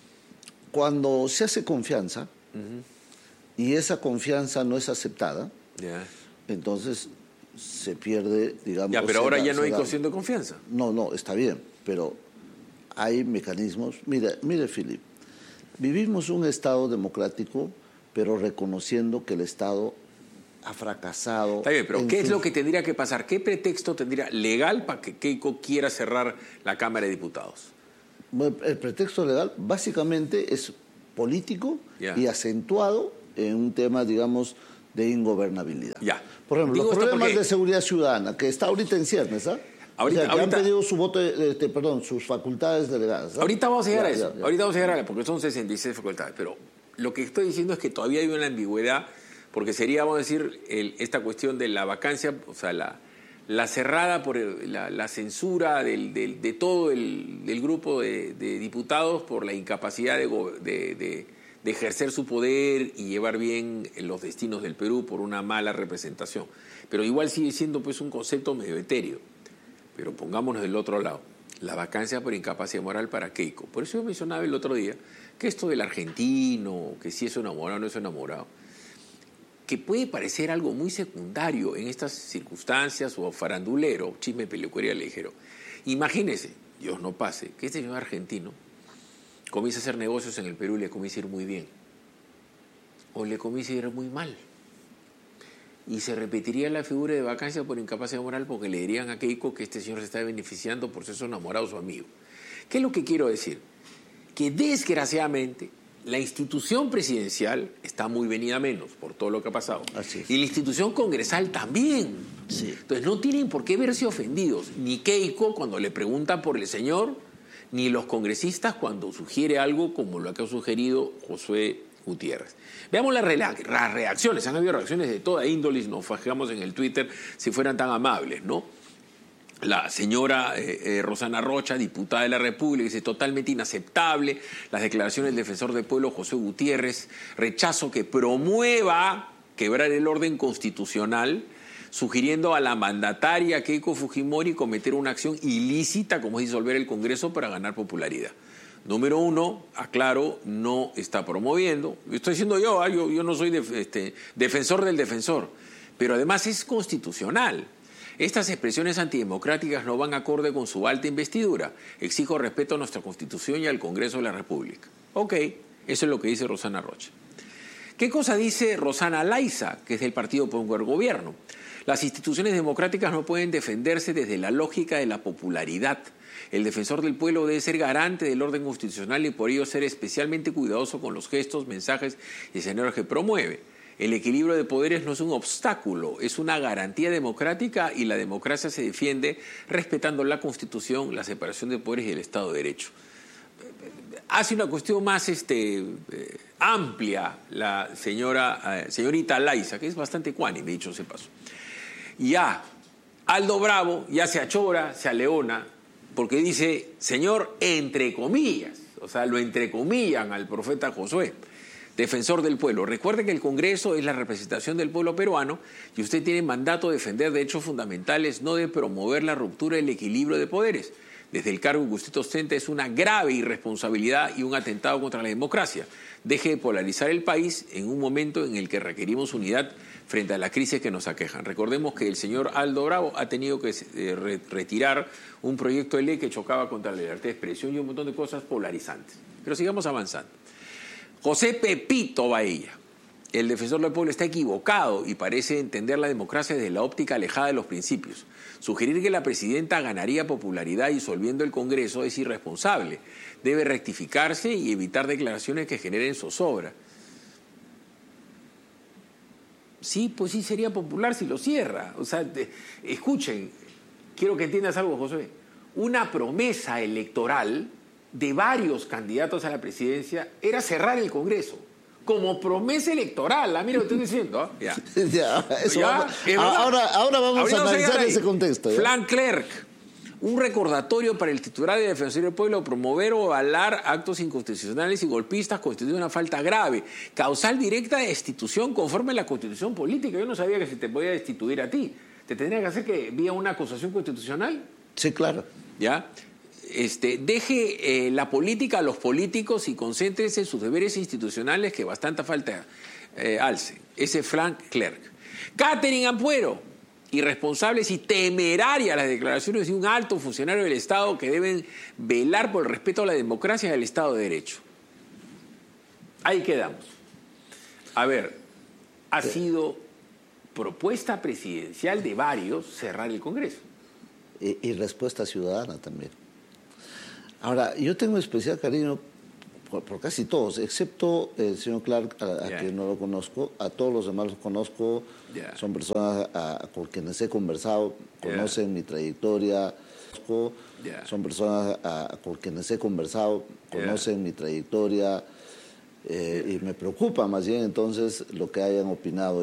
Cuando se hace confianza uh-huh. y esa confianza no es aceptada, Ya. Entonces se pierde, digamos... Ya, pero ahora da, ya no hay da, cuestión de confianza. No, no, está bien, pero hay mecanismos... Mire, mire, Filip, vivimos un Estado democrático, pero reconociendo que el Estado ha fracasado... Está bien, pero ¿qué sus... es lo que tendría que pasar? ¿Qué pretexto tendría legal para que Keiko quiera cerrar la Cámara de Diputados? Bueno, el pretexto legal básicamente es político Ya. y acentuado en un tema, digamos, de ingobernabilidad. Ya. Por ejemplo, Digo los esto problemas porque- de seguridad ciudadana, que está ahorita en ciernes, ¿ah? Ahorita- O sea, que ahorita- han pedido su voto, de- este, perdón, sus facultades delegadas. ¿ah? Ahorita vamos a llegar Ya, a eso, ya, ya. ahorita vamos a llegar a eso, porque son sesenta y seis facultades, pero lo que estoy diciendo es que todavía hay una ambigüedad, porque sería, vamos a decir, el- esta cuestión de la vacancia, o sea, la, la cerrada por el- la, la censura del, del- de todo el del grupo de, de diputados por la incapacidad de, go- de- de- de ejercer su poder y llevar bien los destinos del Perú por una mala representación. Pero igual sigue siendo pues un concepto medio etéreo. Pero pongámonos del otro lado, la vacancia por incapacidad moral para Keiko. Por eso yo mencionaba el otro día que esto del argentino, que si es enamorado o no es enamorado, que puede parecer algo muy secundario en estas circunstancias o farandulero, chisme peluquería ligero. Imagínese, Dios no pase, que este señor argentino comienza a hacer negocios en el Perú y le comienza a ir muy bien. O le comienza a ir muy mal. Y se repetiría la figura de vacancia por incapacidad moral porque le dirían a Keiko que este señor se está beneficiando por ser su enamorado, su amigo. ¿Qué es lo que quiero decir? Que desgraciadamente la institución presidencial está muy venida menos por todo lo que ha pasado. Y la institución congresal también. Sí. Entonces no tienen por qué verse ofendidos. Ni Keiko cuando le preguntan por el señor, ni los congresistas cuando sugiere algo como lo que ha sugerido Josué Gutiérrez. Veamos las, rela- las reacciones. Han habido reacciones de toda índole, nos fajamos en el Twitter si fueran tan amables, ¿no? La señora eh, eh, Rosana Rocha, diputada de la República, dice totalmente inaceptable las declaraciones del defensor del pueblo Josué Gutiérrez, rechazo que promueva quebrar el orden constitucional, sugiriendo a la mandataria Keiko Fujimori cometer una acción ilícita como es disolver el Congreso para ganar popularidad. Número uno, aclaro, no está promoviendo, estoy diciendo yo, ¿eh? yo, yo no soy def- este, defensor del defensor, pero además es constitucional. Estas expresiones antidemocráticas no van acorde con su alta investidura. Exijo respeto a nuestra Constitución y al Congreso de la República. Ok, eso es lo que dice Rosana Rocha. ¿Qué cosa dice Rosana Laiza, que es del Partido por un Buen Gobierno? Las instituciones democráticas no pueden defenderse desde la lógica de la popularidad. El defensor del pueblo debe ser garante del orden constitucional y por ello ser especialmente cuidadoso con los gestos, mensajes y escenarios que promueve. El equilibrio de poderes no es un obstáculo, es una garantía democrática y la democracia se defiende respetando la Constitución, la separación de poderes y el Estado de Derecho. Hace una cuestión más este, eh, amplia la señora, eh, señorita Laiza, que es bastante cuánime, dicho se paso. Ya, Aldo Bravo ya se achora, se aleona, porque dice, señor, entre comillas, o sea, lo entrecomillan al profeta Josué. Defensor del pueblo. Recuerde que el Congreso es la representación del pueblo peruano y usted tiene mandato de defender derechos fundamentales, no de promover la ruptura del equilibrio de poderes. Desde el cargo que usted ostenta es una grave irresponsabilidad y un atentado contra la democracia. Deje de polarizar el país en un momento en el que requerimos unidad frente a la crisis que nos aquejan. Recordemos que el señor Aldo Bravo ha tenido que eh, re- retirar un proyecto de ley que chocaba contra la libertad de expresión y un montón de cosas polarizantes. Pero sigamos avanzando. José Pepito Baella, el defensor del pueblo, está equivocado y parece entender la democracia desde la óptica alejada de los principios. Sugerir que la presidenta ganaría popularidad disolviendo el Congreso es irresponsable. Debe rectificarse y evitar declaraciones que generen zozobra. Sí, pues sí sería popular si lo cierra. O sea, de, escuchen, quiero que entiendas algo, José. Una promesa electoral de varios candidatos a la presidencia era cerrar el Congreso. Como promesa electoral, ah, mira lo que estoy diciendo. ¿Ah? Ya. Ya, eso Ya, vamos- es verdad. ahora, ahora vamos Ahorita a vamos analizar llegar ahí. ese contexto. ¿ya? Flan Clerc, un recordatorio para el titular de Defensoría del Pueblo, promover o avalar actos inconstitucionales y golpistas constituye una falta grave, causal directa de destitución conforme a la Constitución política. Yo no sabía que se te podía destituir a ti. ¿Te tendría que hacer que vía una acusación constitucional? Sí, claro. ¿Ya? Este, deje eh, la política a los políticos y concéntrese en sus deberes institucionales que bastante falta eh, alce. Ese Frank Clerc. Catherine Ampuero, irresponsables y temerarias las declaraciones de un alto funcionario del Estado que deben velar por el respeto a la democracia y al Estado de Derecho. Ahí quedamos. A ver, ha sido propuesta presidencial de varios cerrar el Congreso. Y, y respuesta ciudadana también. Ahora, yo tengo especial cariño por, por casi todos, excepto el señor Clark, a, a yeah. quien no lo conozco. A todos los demás los conozco. Yeah. Son personas a, con quienes he conversado, conocen yeah. mi trayectoria. Yeah. Son personas a, con quienes he conversado, conocen yeah. mi trayectoria. Eh, yeah. Y me preocupa más bien entonces lo que hayan opinado